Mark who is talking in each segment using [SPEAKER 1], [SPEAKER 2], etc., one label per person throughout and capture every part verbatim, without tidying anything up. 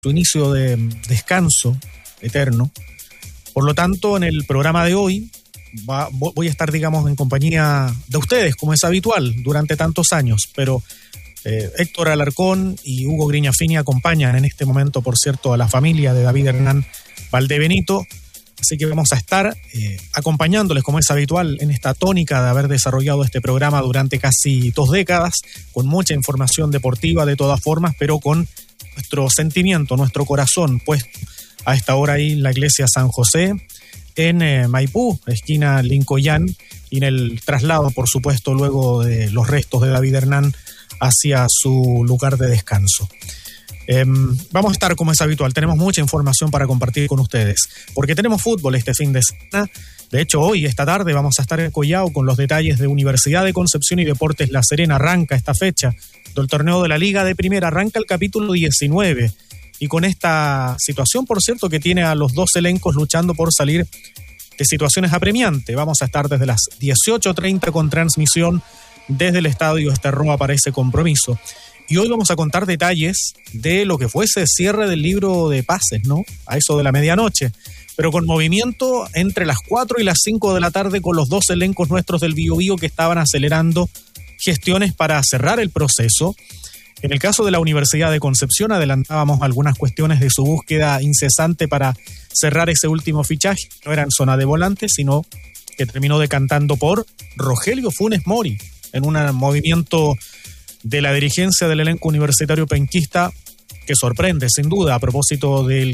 [SPEAKER 1] su inicio de descanso eterno. Por lo tanto, en el programa de hoy va, voy a estar, digamos, en compañía de ustedes, como es habitual, durante tantos años, pero eh, Héctor Alarcón y Hugo Griñafini acompañan en este momento, por cierto, a la familia de David Hernán Valdebenito, así que vamos a estar eh, acompañándoles, como es habitual, en esta tónica de haber desarrollado este programa durante casi dos décadas, con mucha información deportiva de todas formas, pero con nuestro sentimiento, nuestro corazón puesto a esta hora ahí en la iglesia San José, en eh, Maipú, esquina Lincoyán, y en el traslado, por supuesto, luego de los restos de David Hernán hacia su lugar de descanso. Eh, vamos a estar, como es habitual, tenemos mucha información para compartir con ustedes, porque tenemos fútbol este fin de semana. De hecho, hoy, esta tarde, vamos a estar en Collao con los detalles de Universidad de Concepción y Deportes La Serena. Arranca esta fecha del torneo de la Liga de Primera, arranca el capítulo diecinueve, y con esta situación, por cierto, que tiene a los dos elencos luchando por salir de situaciones apremiantes. Vamos a estar desde las dieciocho treinta con transmisión desde el Estadio Esterroa para ese compromiso. Y hoy vamos a contar detalles de lo que fue ese cierre del libro de pases, ¿no? A eso de la medianoche, pero con movimiento entre las cuatro y las cinco de la tarde con los dos elencos nuestros del Biobío que estaban acelerando gestiones para cerrar el proceso. En el caso de la Universidad de Concepción adelantábamos algunas cuestiones de su búsqueda incesante para cerrar ese último fichaje. No era en zona de volantes, sino que terminó decantando por Rogelio Funes Mori en un movimiento de la dirigencia del elenco universitario penquista que sorprende sin duda a propósito del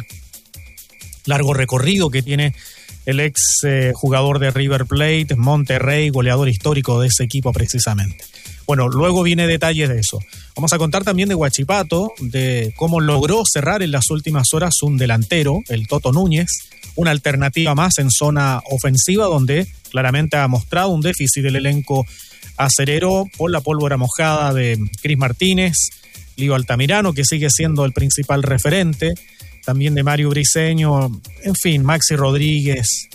[SPEAKER 1] largo recorrido que tiene el ex eh, jugador de River Plate, Monterrey, goleador histórico de ese equipo precisamente. Bueno, luego viene detalles de eso. Vamos a contar también de Huachipato, de cómo logró cerrar en las últimas horas un delantero, el Toto Núñez, una alternativa más en zona ofensiva donde claramente ha mostrado un déficit del elenco acerero por la pólvora mojada de Cris Martínez, Lío Altamirano, que sigue siendo el principal referente, también de Mario Briceño, en fin, Maxi Rodríguez.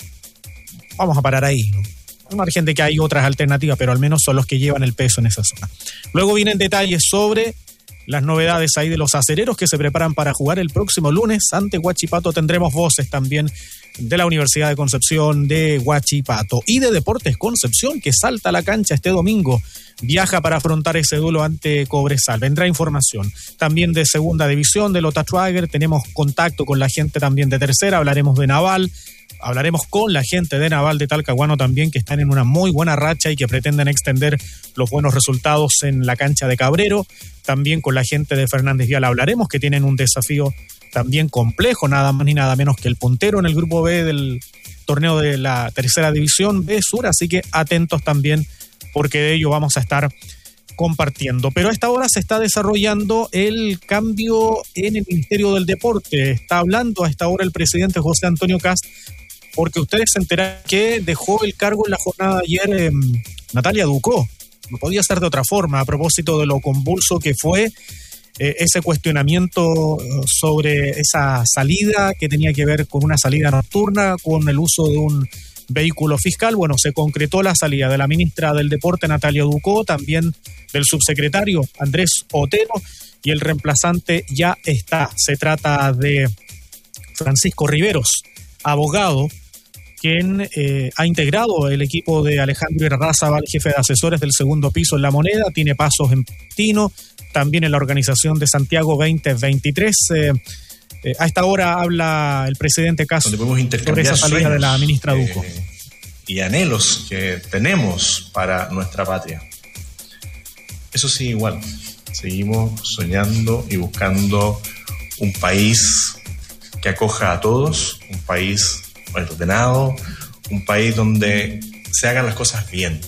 [SPEAKER 1] Vamos a parar ahí, ¿no? Al margen de que hay otras alternativas, pero al menos son los que llevan el peso en esa zona. Luego vienen detalles sobre las novedades ahí de los acereros que se preparan para jugar el próximo lunes ante Huachipato. Tendremos voces también de la Universidad de Concepción, de Huachipato y de Deportes Concepción, que salta a la cancha este domingo. Viaja para afrontar ese duelo ante Cobresal. Vendrá información también de Segunda División, de Lota Schwager. Tenemos contacto con la gente también de Tercera. Hablaremos de Naval. Hablaremos con la gente de Naval de Talcahuano también, que están en una muy buena racha y que pretenden extender los buenos resultados en la cancha de Cabrero. También con la gente de Fernández Vial hablaremos, que tienen un desafío también complejo, nada más ni nada menos que el puntero en el grupo B del torneo de la Tercera División B Sur, así que atentos también, porque de ello vamos a estar compartiendo. Pero a esta hora se está desarrollando el cambio en el Ministerio del Deporte. Está hablando a esta hora el presidente José Antonio Kast, porque ustedes se enteraron que dejó el cargo en la jornada de ayer eh, Natalia Ducó. No podía ser de otra forma, a propósito de lo convulso que fue eh, ese cuestionamiento sobre esa salida que tenía que ver con una salida nocturna, con el uso de un vehículo fiscal. Bueno, se concretó la salida de la ministra del Deporte, Natalia Ducó, también del subsecretario Andrés Otero, y el reemplazante ya está. Se trata de Francisco Riveros, abogado, quien eh, ha integrado el equipo de Alejandro Irarrázaval, jefe de asesores del segundo piso en La Moneda, tiene pasos en Tino, también en la organización de Santiago veinte veintitrés. Eh, eh, a esta hora habla el presidente Kast sobre esa salida sueños, de la ministra Ducó.
[SPEAKER 2] Eh, y anhelos que tenemos para nuestra patria. Eso sí, igual, seguimos soñando y buscando un país que acoja a todos, un país ordenado, un país donde se hagan las cosas bien,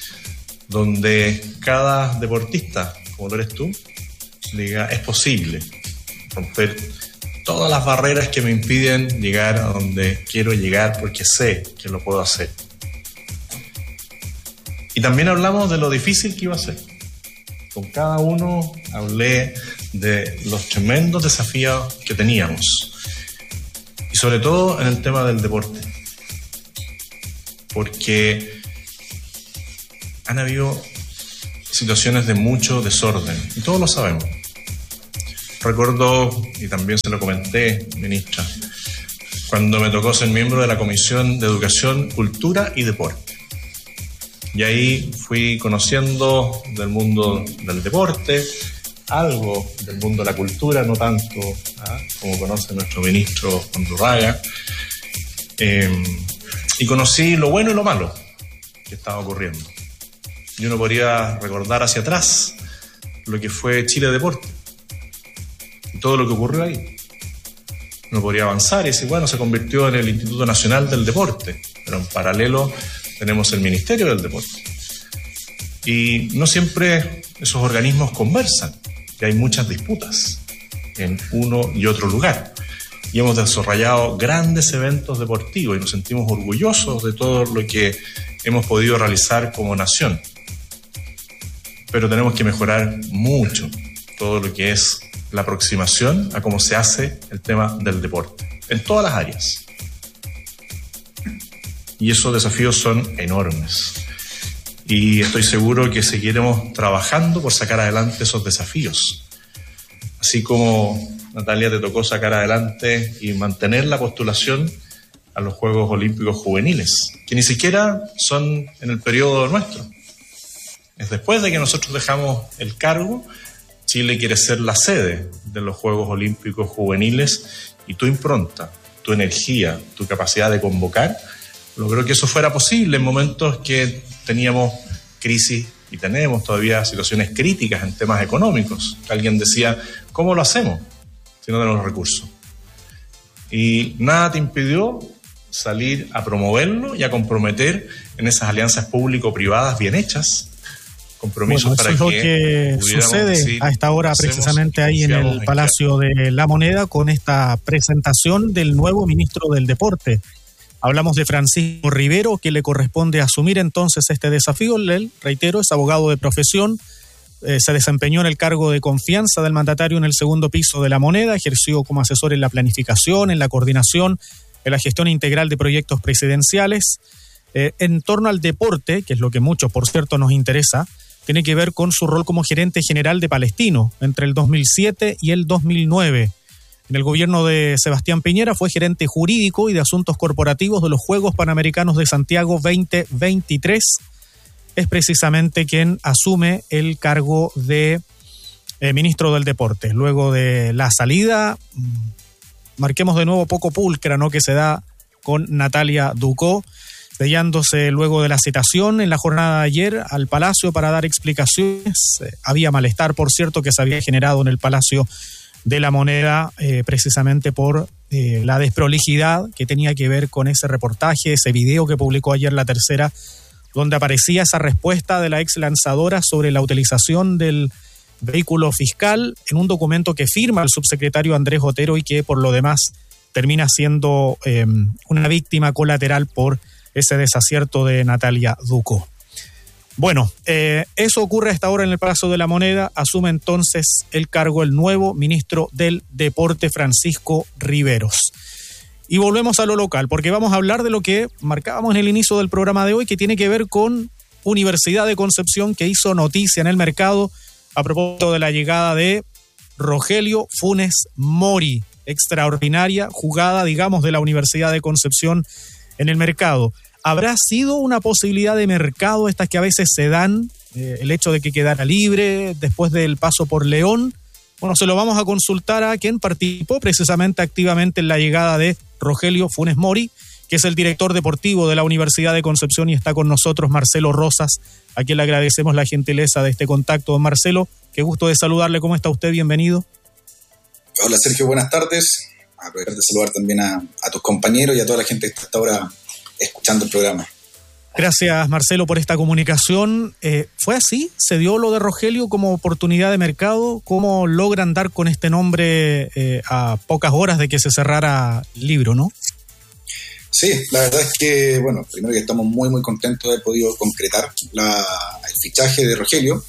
[SPEAKER 2] donde cada deportista, como lo eres tú, diga, es posible romper todas las barreras que me impiden llegar a donde quiero llegar, porque sé que lo puedo hacer. Y también hablamos de lo difícil que iba a ser. Con cada uno hablé de los tremendos desafíos que teníamos. Y sobre todo en el tema del deporte. Porque han habido situaciones de mucho desorden. Y todos lo sabemos. recuerdo, y también se lo comenté, ministra, cuando me tocó ser miembro de la Comisión de Educación, Cultura y Deporte. Y ahí fui conociendo del mundo del deporte, algo del mundo de la cultura, no tanto ¿ah? como conoce nuestro ministro Undurraga, eh, y conocí lo bueno y lo malo que estaba ocurriendo. Y uno podría recordar hacia atrás lo que fue Chile Deporte y todo lo que ocurrió ahí. Uno podría avanzar y decir, bueno, se convirtió en el Instituto Nacional del Deporte, pero en paralelo tenemos el Ministerio del Deporte. Y no siempre esos organismos conversan, y hay muchas disputas en uno y otro lugar. Y hemos desarrollado grandes eventos deportivos y nos sentimos orgullosos de todo lo que hemos podido realizar como nación. Pero tenemos que mejorar mucho todo lo que es la aproximación a cómo se hace el tema del deporte, en todas las áreas. Y esos desafíos son enormes. Y estoy seguro que seguiremos trabajando por sacar adelante esos desafíos. Así como, Natalia, te tocó sacar adelante y mantener la postulación a los Juegos Olímpicos Juveniles, que ni siquiera son en el periodo nuestro. Es después de que nosotros dejamos el cargo, Chile quiere ser la sede de los Juegos Olímpicos Juveniles y tu impronta, tu energía, tu capacidad de convocar, logró que eso fuera posible en momentos que teníamos crisis y tenemos todavía situaciones críticas en temas económicos. Alguien decía, ¿cómo lo hacemos si no tenemos recursos? Y nada te impidió salir a promoverlo y a comprometer en esas alianzas público-privadas bien hechas, compromisos bueno, para que... Eso es
[SPEAKER 1] lo que sucede decir, a esta hora precisamente ahí en el Palacio de la Moneda con esta presentación del nuevo ministro del Deporte. Hablamos de Francisco Rivero, que le corresponde asumir entonces este desafío. Él, reitero, es abogado de profesión, eh, se desempeñó en el cargo de confianza del mandatario en el segundo piso de la Moneda, ejerció como asesor en la planificación, en la coordinación, en la gestión integral de proyectos presidenciales. Eh, en torno al deporte, que es lo que mucho, por cierto, nos interesa, tiene que ver con su rol como gerente general de Palestino entre el dos mil siete y el dos mil nueve. En el gobierno de Sebastián Piñera fue gerente jurídico y de asuntos corporativos de los Juegos Panamericanos de Santiago veinte veintitrés. Es precisamente quien asume el cargo de eh, ministro del Deporte. Luego de la salida, marquemos de nuevo poco pulcra, ¿no?, que se da con Natalia Ducó, sellándose luego de la citación en la jornada de ayer al Palacio para dar explicaciones. Eh, había malestar, por cierto, que se había generado en el Palacio de la Moneda, eh, precisamente por eh, la desprolijidad que tenía que ver con ese reportaje, ese video que publicó ayer La Tercera, donde aparecía esa respuesta de la ex lanzadora sobre la utilización del vehículo fiscal en un documento que firma el subsecretario Andrés Otero y que por lo demás termina siendo eh, una víctima colateral por ese desacierto de Natalia Ducó. Bueno, eh, eso ocurre a esta hora en el Palacio de la Moneda. Asume entonces el cargo el nuevo ministro del Deporte, Francisco Riveros. Y volvemos a lo local, porque vamos a hablar de lo que marcábamos en el inicio del programa de hoy, que tiene que ver con Universidad de Concepción, que hizo noticia en el mercado a propósito de la llegada de Rogelio Funes Mori. Extraordinaria jugada, digamos, de la Universidad de Concepción en el mercado. ¿Habrá sido una posibilidad de mercado estas que a veces se dan, eh, el hecho de que quedara libre después del paso por León? Bueno, se lo vamos a consultar a quien participó precisamente activamente en la llegada de Rogelio Funes Mori, que es el director deportivo de la Universidad de Concepción, y está con nosotros Marcelo Rosas, a quien le agradecemos la gentileza de este contacto. Don Marcelo, qué gusto de saludarle. ¿Cómo está usted? Bienvenido.
[SPEAKER 3] Hola Sergio, buenas tardes. Aprovechar de saludar también a, a tus compañeros y a toda la gente que está hasta ahora escuchando el programa.
[SPEAKER 1] Gracias, Marcelo, por esta comunicación. Eh, ¿Fue así? ¿Se dio lo de Rogelio como oportunidad de mercado? ¿Cómo logran dar con este nombre eh, a pocas horas de que se cerrara el libro, no?
[SPEAKER 3] Sí, la verdad es que, bueno, primero que estamos muy, muy contentos de haber podido concretar la, el fichaje de Rogelio.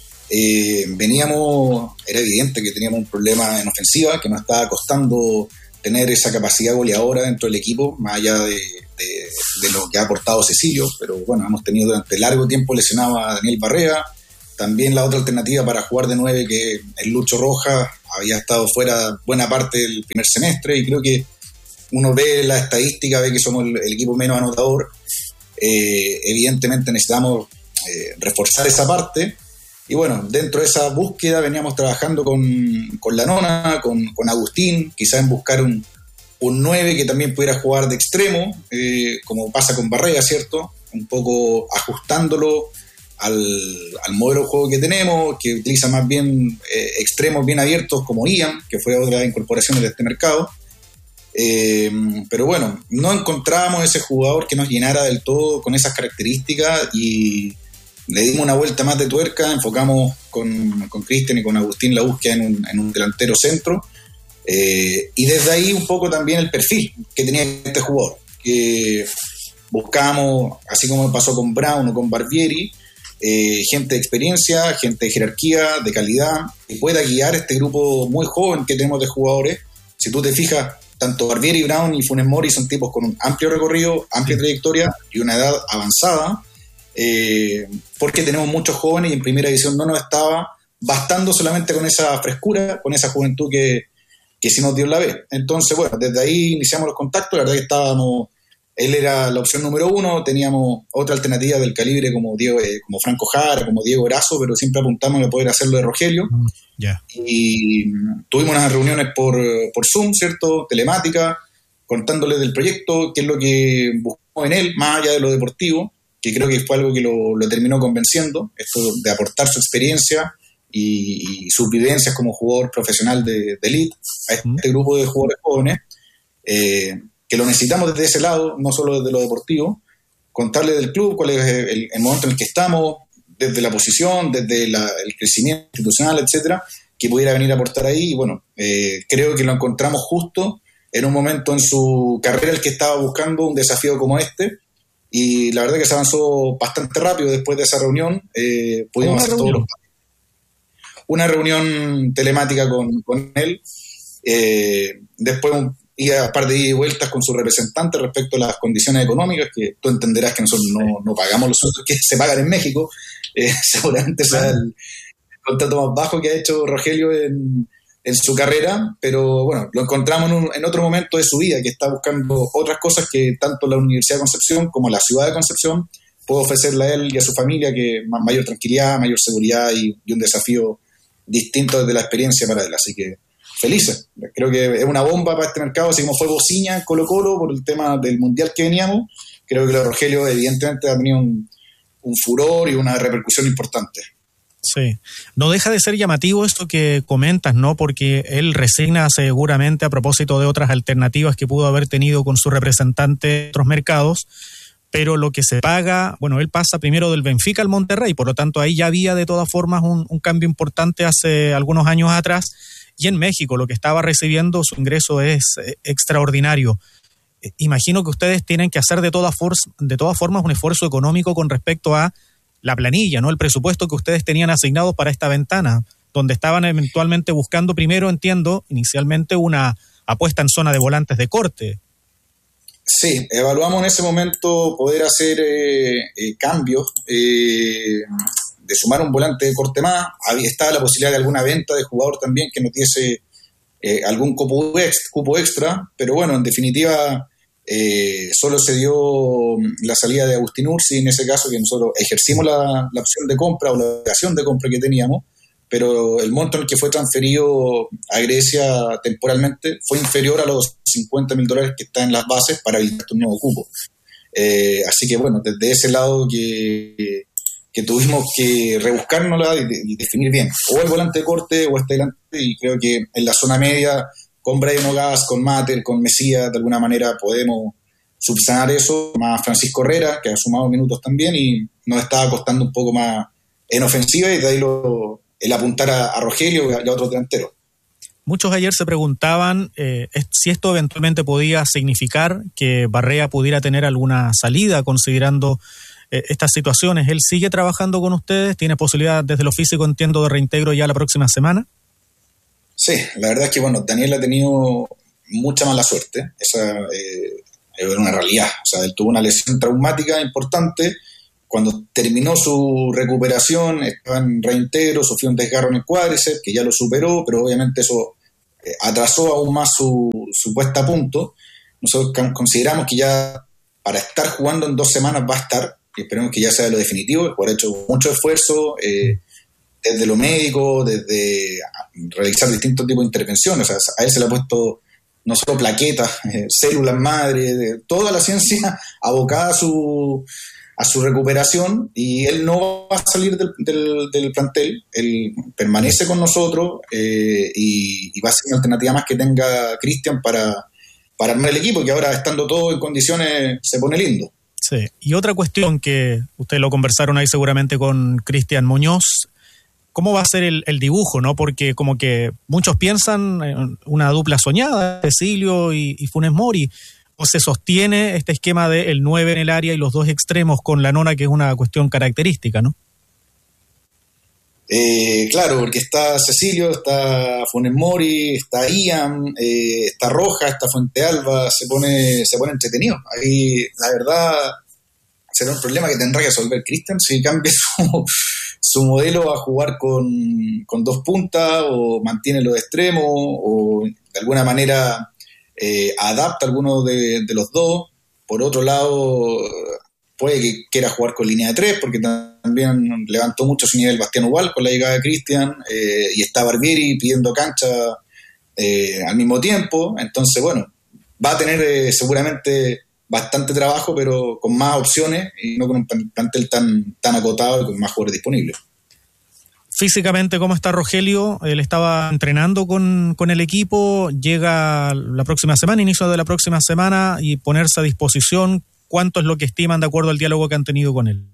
[SPEAKER 3] Eh, veníamos, era evidente que teníamos un problema en ofensiva, que nos estaba costando tener esa capacidad goleadora dentro del equipo, más allá de, de, de lo que ha aportado Cecilio, pero bueno, hemos tenido durante largo tiempo lesionado a Daniel Barrea, También la otra alternativa para jugar de nueve, que el Lucho Rojas había estado fuera buena parte del primer semestre, y creo que uno ve la estadística, ve que somos el, el equipo menos anotador. Eh, evidentemente necesitamos eh, reforzar esa parte, y bueno, dentro de esa búsqueda veníamos trabajando con, con la nona, con, con Agustín, quizás en buscar un, un nueve que también pudiera jugar de extremo, eh, como pasa con Barrea, ¿cierto? Un poco ajustándolo al, al modelo de juego que tenemos, que utiliza más bien eh, extremos bien abiertos como Ian, que fue otra de las incorporaciones de este mercado. Eh, pero bueno, no encontrábamos ese jugador que nos llenara del todo con esas características, y le dimos una vuelta más de tuerca, enfocamos con con Cristian y con Agustín la búsqueda en un, en un delantero centro, eh, y desde ahí un poco también el perfil que tenía este jugador, que buscábamos, así como pasó con Brown o con Barbieri, eh, gente de experiencia, gente de jerarquía, de calidad, que pueda guiar este grupo muy joven que tenemos de jugadores. Si tú te fijas, tanto Barbieri, Brown y Funes Mori son tipos con un amplio recorrido, amplia trayectoria y una edad avanzada, eh, porque tenemos muchos jóvenes, y en primera división no nos estaba bastando solamente con esa frescura, con esa juventud que, que sí nos dio en la B. Entonces, bueno, desde ahí iniciamos los contactos. La verdad que estábamos, él era la opción número uno, teníamos otra alternativa del calibre como Diego, eh, como Franco Jara, como Diego Erazo, pero siempre apuntamos a poder hacerlo de Rogelio. Yeah. Y tuvimos unas reuniones por, por Zoom, ¿cierto? Telemática, contándole del proyecto, qué es lo que buscamos en él, más allá de lo deportivo, que creo que fue algo que lo, lo terminó convenciendo, esto de aportar su experiencia y, y sus vivencias como jugador profesional de, de elite a este mm. grupo de jugadores jóvenes, eh, que lo necesitamos desde ese lado, no solo desde lo deportivo, contarle del club, cuál es el, el momento en el que estamos, desde la posición, desde la, el crecimiento institucional, etcétera, que pudiera venir a aportar ahí. Y bueno, eh, creo que lo encontramos justo en un momento en su carrera el que estaba buscando un desafío como este, y la verdad que se avanzó bastante rápido después de esa reunión. Eh, pudimos hacer todos los una reunión telemática con, con él, eh, después un, y aparte de ida y vueltas con su representante respecto a las condiciones económicas, que tú entenderás que nosotros no, no pagamos los sueldos que se pagan en México. Eh, seguramente sea el, el contrato más bajo que ha hecho Rogelio en, en su carrera, pero bueno, lo encontramos en, un, en otro momento de su vida, que está buscando otras cosas que tanto la Universidad de Concepción como la ciudad de Concepción puede ofrecerle a él y a su familia, que mayor tranquilidad, mayor seguridad y, y un desafío distinto desde la experiencia para él. Así que felices, creo que es una bomba para este mercado, así como fue Bociña en Colo Colo por el tema del Mundial que veníamos. Creo que lo de Rogelio evidentemente ha tenido un, un furor y una repercusión importante.
[SPEAKER 1] Sí, no deja de ser llamativo esto que comentas, ¿no? Porque él resigna seguramente a propósito de otras alternativas que pudo haber tenido con su representante en otros mercados, pero lo que se paga, bueno, él pasa primero del Benfica al Monterrey, por lo tanto ahí ya había de todas formas un, un cambio importante hace algunos años atrás, y en México lo que estaba recibiendo, su ingreso es extraordinario. Imagino que ustedes tienen que hacer de todas, for- de todas formas un esfuerzo económico con respecto a la planilla, ¿no? El presupuesto que ustedes tenían asignado para esta ventana, donde estaban eventualmente buscando primero, entiendo, inicialmente una apuesta en zona de volantes de corte.
[SPEAKER 3] Sí, evaluamos en ese momento poder hacer eh, eh, cambios, eh, de sumar un volante de corte más. Había, estaba la posibilidad de alguna venta de jugador también que nos diese eh, algún cupo extra, cupo extra, pero bueno, en definitiva eh, solo se dio la salida de Agustín Ursi en ese caso, que nosotros ejercimos la, la opción de compra o la obligación de compra que teníamos, pero el monto en el que fue transferido a Grecia temporalmente fue inferior a los cincuenta mil dólares que están en las bases para habilitar un nuevo cupo. Eh, así que bueno, desde ese lado que, que tuvimos que rebuscárnosla y, y definir bien, o el volante de corte o este delante, y creo que en la zona media, con Brian Ogas, con Mater, con Mesías, de alguna manera podemos subsanar eso, más Francisco Herrera, que ha sumado minutos también y nos estaba costando un poco más en ofensiva, y de ahí lo, el apuntar a, a Rogelio y a, a otros delanteros.
[SPEAKER 1] Muchos ayer se preguntaban eh, si esto eventualmente podía significar que Barrea pudiera tener alguna salida considerando eh, estas situaciones. ¿Él sigue trabajando con ustedes? ¿Tiene posibilidad desde lo físico, entiendo, de reintegro ya la próxima semana?
[SPEAKER 3] Sí, la verdad es que bueno, Daniel ha tenido mucha mala suerte. Esa eh, es una realidad. O sea, él tuvo una lesión traumática importante cuando terminó su recuperación estaba en reintegro, sufrió un desgarro en el cuádriceps, que ya lo superó, pero obviamente eso eh, atrasó aún más su, su puesta a punto. Nosotros consideramos que ya para estar jugando en dos semanas va a estar, y esperemos que ya sea lo definitivo, por hecho mucho esfuerzo, eh, desde lo médico, desde realizar distintos tipos de intervenciones. O sea, a él se le ha puesto no solo plaquetas, eh, células madre, de toda la ciencia abocada a su, a su recuperación, y él no va a salir del, del, del plantel, él permanece con nosotros eh, y, y va a ser una alternativa más que tenga Cristian para, para armar el equipo, que ahora estando todo en condiciones se pone lindo.
[SPEAKER 1] Sí, y otra cuestión que ustedes lo conversaron ahí seguramente con Cristian Muñoz, ¿cómo va a ser el, el dibujo, no? Porque como que muchos piensan en una dupla soñada, Cecilio y, y Funes Mori, o se sostiene este esquema de el nueve en el área y los dos extremos con la nona, que es una cuestión característica, ¿no?
[SPEAKER 3] Eh, claro, porque está Cecilio, está Funes Mori, está Ian, eh, está Roja, está Fuente Alba, se pone, se pone entretenido. Ahí, la verdad, será un problema que tendrá que resolver Cristian si cambia su, su modelo a jugar con, con dos puntas, o mantiene los extremos, o de alguna manera eh, adapta alguno de, de los dos. Por otro lado, puede que quiera jugar con línea de tres, porque también levantó mucho su nivel Bastián Ubal con la llegada de Cristian, eh, y está Barbieri pidiendo cancha eh, al mismo tiempo. Entonces, bueno, va a tener eh, seguramente bastante trabajo, pero con más opciones y no con un plantel tan, tan acotado y con más jugadores disponibles.
[SPEAKER 1] Físicamente, ¿cómo está Rogelio? Él estaba entrenando con, con el equipo, llega la próxima semana, inicio de la próxima semana, y ponerse a disposición. ¿Cuánto es lo que estiman de acuerdo al diálogo que han tenido con él?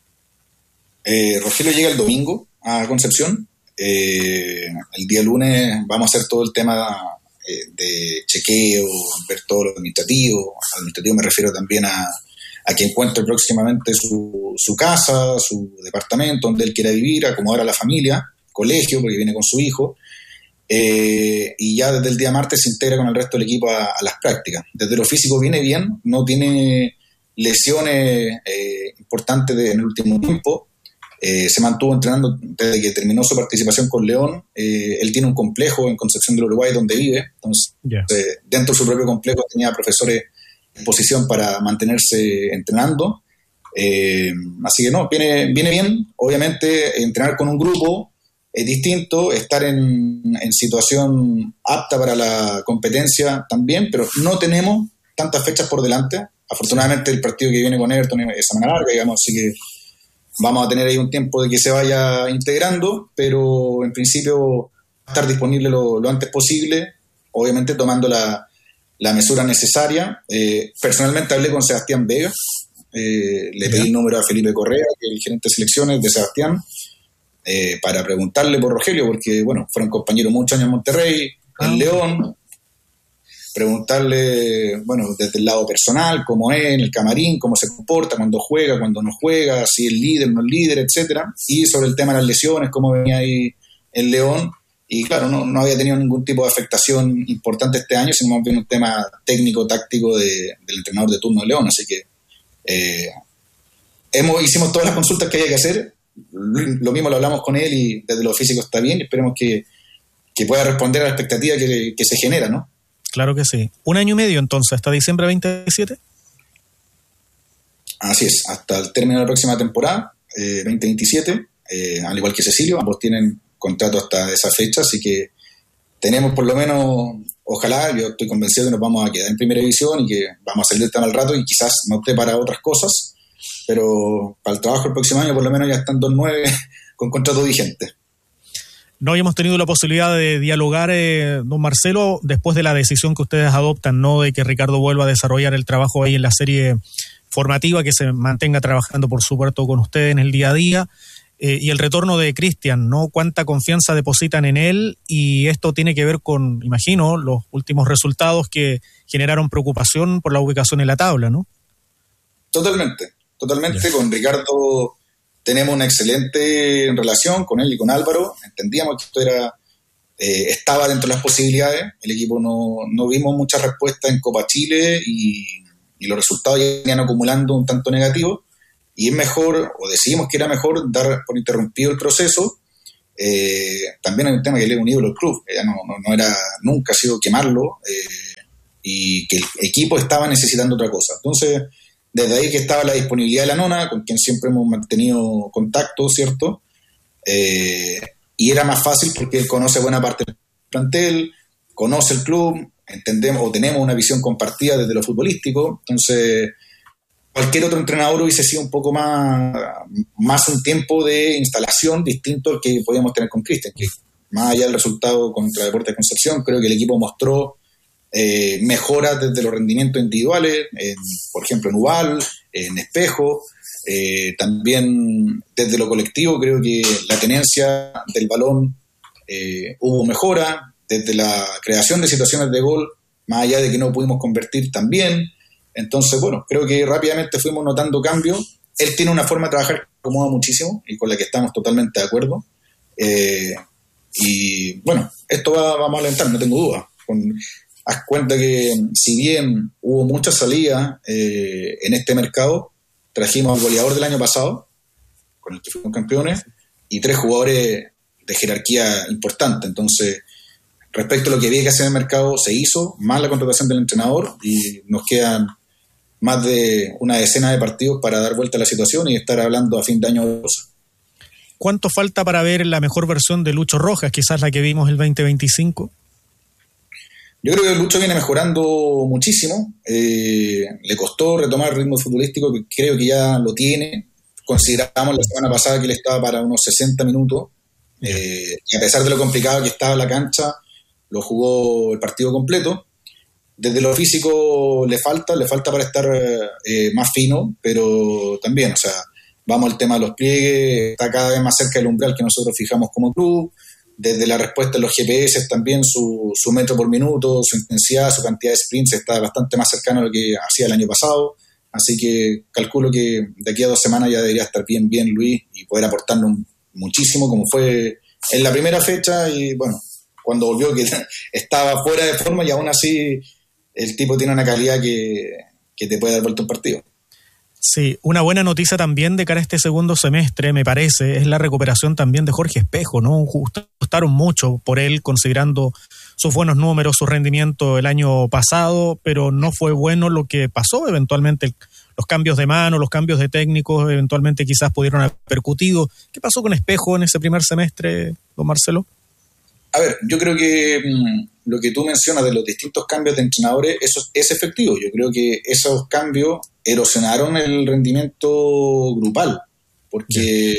[SPEAKER 3] Eh, Rogelio llega el domingo a Concepción. Eh, el día lunes vamos a hacer todo el tema eh, de chequeo, ver todo lo administrativo. Administrativo me refiero también a, a que encuentre próximamente su, su casa, su departamento donde él quiera vivir, acomodar a la familia, colegio, porque viene con su hijo. Eh, y ya desde el día martes se integra con el resto del equipo a, a las prácticas. Desde lo físico viene bien, no tiene lesiones eh, importantes de, en el último tiempo. Eh, se mantuvo entrenando desde que terminó su participación con León. Eh, él tiene un complejo en Concepción del Uruguay donde vive, entonces yeah. eh, dentro de su propio complejo tenía profesores en posición para mantenerse entrenando. Eh, así que no, viene, viene bien. Obviamente entrenar con un grupo es distinto, estar en, en situación apta para la competencia también, pero no tenemos tantas fechas por delante. Afortunadamente el partido que viene con Everton es semana larga, digamos, así que vamos a tener ahí un tiempo de que se vaya integrando, pero en principio va a estar disponible lo, lo antes posible, obviamente tomando la, la mesura necesaria. Eh, personalmente hablé con Sebastián Vega, eh, le pedí el número a Felipe Correa, que es el gerente de selecciones de Sebastián, eh, para preguntarle por Rogelio, porque bueno, fueron compañeros muchos años en Monterrey, ah. en León. Preguntarle, bueno, desde el lado personal, cómo es en el camarín, cómo se comporta, cuando juega, cuando no juega, si es líder, no es líder, etcétera. Y sobre el tema de las lesiones, cómo venía ahí en León. Y claro, no, no había tenido ningún tipo de afectación importante este año, sino más bien un tema técnico, táctico de, del entrenador de turno de León. Así que eh, hemos, hicimos todas las consultas que había que hacer. Lo mismo lo hablamos con él y desde lo físico está bien. Y esperemos que, que pueda responder a la expectativa que, que se genera, ¿no?
[SPEAKER 1] Claro que sí. Un año y medio entonces, hasta diciembre veintisiete.
[SPEAKER 3] Así es, hasta el término de la próxima temporada, eh, veinte veintisiete, eh, al igual que Cecilio, ambos tienen contrato hasta esa fecha, así que tenemos por lo menos, ojalá, yo estoy convencido que nos vamos a quedar en primera división y que vamos a salir tan al rato y quizás no esté para otras cosas, pero para el trabajo el próximo año por lo menos ya están dos nueve con contrato vigente.
[SPEAKER 1] No habíamos tenido la posibilidad de dialogar, eh, don Marcelo, después de la decisión que ustedes adoptan, ¿no?, de que Ricardo vuelva a desarrollar el trabajo ahí en la serie formativa, que se mantenga trabajando, por supuesto, con ustedes en el día a día, eh, y el retorno de Cristian, ¿no? ¿Cuánta confianza depositan en él? Y esto tiene que ver con, imagino, los últimos resultados que generaron preocupación por la ubicación en la tabla, ¿no?
[SPEAKER 3] Totalmente, totalmente. Yeah. Con Ricardo tenemos una excelente relación con él y con Álvaro. Entendíamos que esto era eh, estaba dentro de las posibilidades. El equipo no, no vimos mucha respuesta en Copa Chile y, y los resultados ya venían acumulando un tanto negativo. y es mejor, o decidimos que era mejor dar por interrumpido el proceso. Eh, también hay un tema que él es un ídolo del club, ella no, no, no era, nunca ha sido quemarlo, eh, y que el equipo estaba necesitando otra cosa. Entonces, desde ahí que estaba la disponibilidad de la nona, con quien siempre hemos mantenido contacto, ¿cierto? Eh, y era más fácil porque él conoce buena parte del plantel, conoce el club, entendemos o tenemos una visión compartida desde lo futbolístico. Entonces, cualquier otro entrenador hubiese sido un poco más, más un tiempo de instalación distinto al que podíamos tener con Cristian, que más allá del resultado contra Deportes Concepción, creo que el equipo mostró eh, mejoras desde los rendimientos individuales, en, por ejemplo en Ubal, en Espejo, eh, también desde lo colectivo creo que la tenencia del balón eh, hubo mejora, desde la creación de situaciones de gol, más allá de que no pudimos convertir también. Entonces, bueno, creo que rápidamente fuimos notando cambios. Él tiene una forma de trabajar que acomoda muchísimo y con la que estamos totalmente de acuerdo. Eh, y bueno, esto va, vamos a alentar, no tengo duda. Con, haz cuenta que si bien hubo muchas salidas eh, en este mercado, trajimos al goleador del año pasado, con el que fuimos campeones, y tres jugadores de jerarquía importante. Entonces, respecto a lo que había que hacer en el mercado, se hizo, más la contratación del entrenador, y nos quedan más de una decena de partidos para dar vuelta a la situación y estar hablando a fin de año.
[SPEAKER 1] ¿Cuánto falta para ver la mejor versión de Lucho Rojas, quizás la que vimos el veinte veinticinco?
[SPEAKER 3] Yo creo que Lucho viene mejorando muchísimo. Eh, le costó retomar el ritmo futbolístico, que creo que ya lo tiene. Consideramos la semana pasada que él estaba para unos sesenta minutos, eh, y a pesar de lo complicado que estaba la cancha, lo jugó el partido completo. Desde lo físico le falta, le falta para estar eh, más fino, pero también, o sea, vamos al tema de los pliegues, está cada vez más cerca del umbral que nosotros fijamos como club. Desde la respuesta de los G P S también, su, su metro por minuto, su intensidad, su cantidad de sprints está bastante más cercano a lo que hacía el año pasado. Así que calculo que de aquí a dos semanas ya debería estar bien, bien Luis, y poder aportarnos muchísimo, como fue en la primera fecha, y bueno, cuando volvió que estaba fuera de forma, y aún así el tipo tiene una calidad que, que te puede dar vuelta un partido.
[SPEAKER 1] Sí, una buena noticia también de cara a este segundo semestre, me parece, es la recuperación también de Jorge Espejo, ¿no? Gustaron mucho por él, considerando sus buenos números, su rendimiento el año pasado, pero no fue bueno lo que pasó. Eventualmente los cambios de mano, los cambios de técnicos, eventualmente quizás pudieron haber percutido. ¿Qué pasó con Espejo en ese primer semestre, don Marcelo?
[SPEAKER 3] A ver, yo creo que mmm, lo que tú mencionas de los distintos cambios de entrenadores, eso es efectivo. Yo creo que esos cambios erosionaron el rendimiento grupal, porque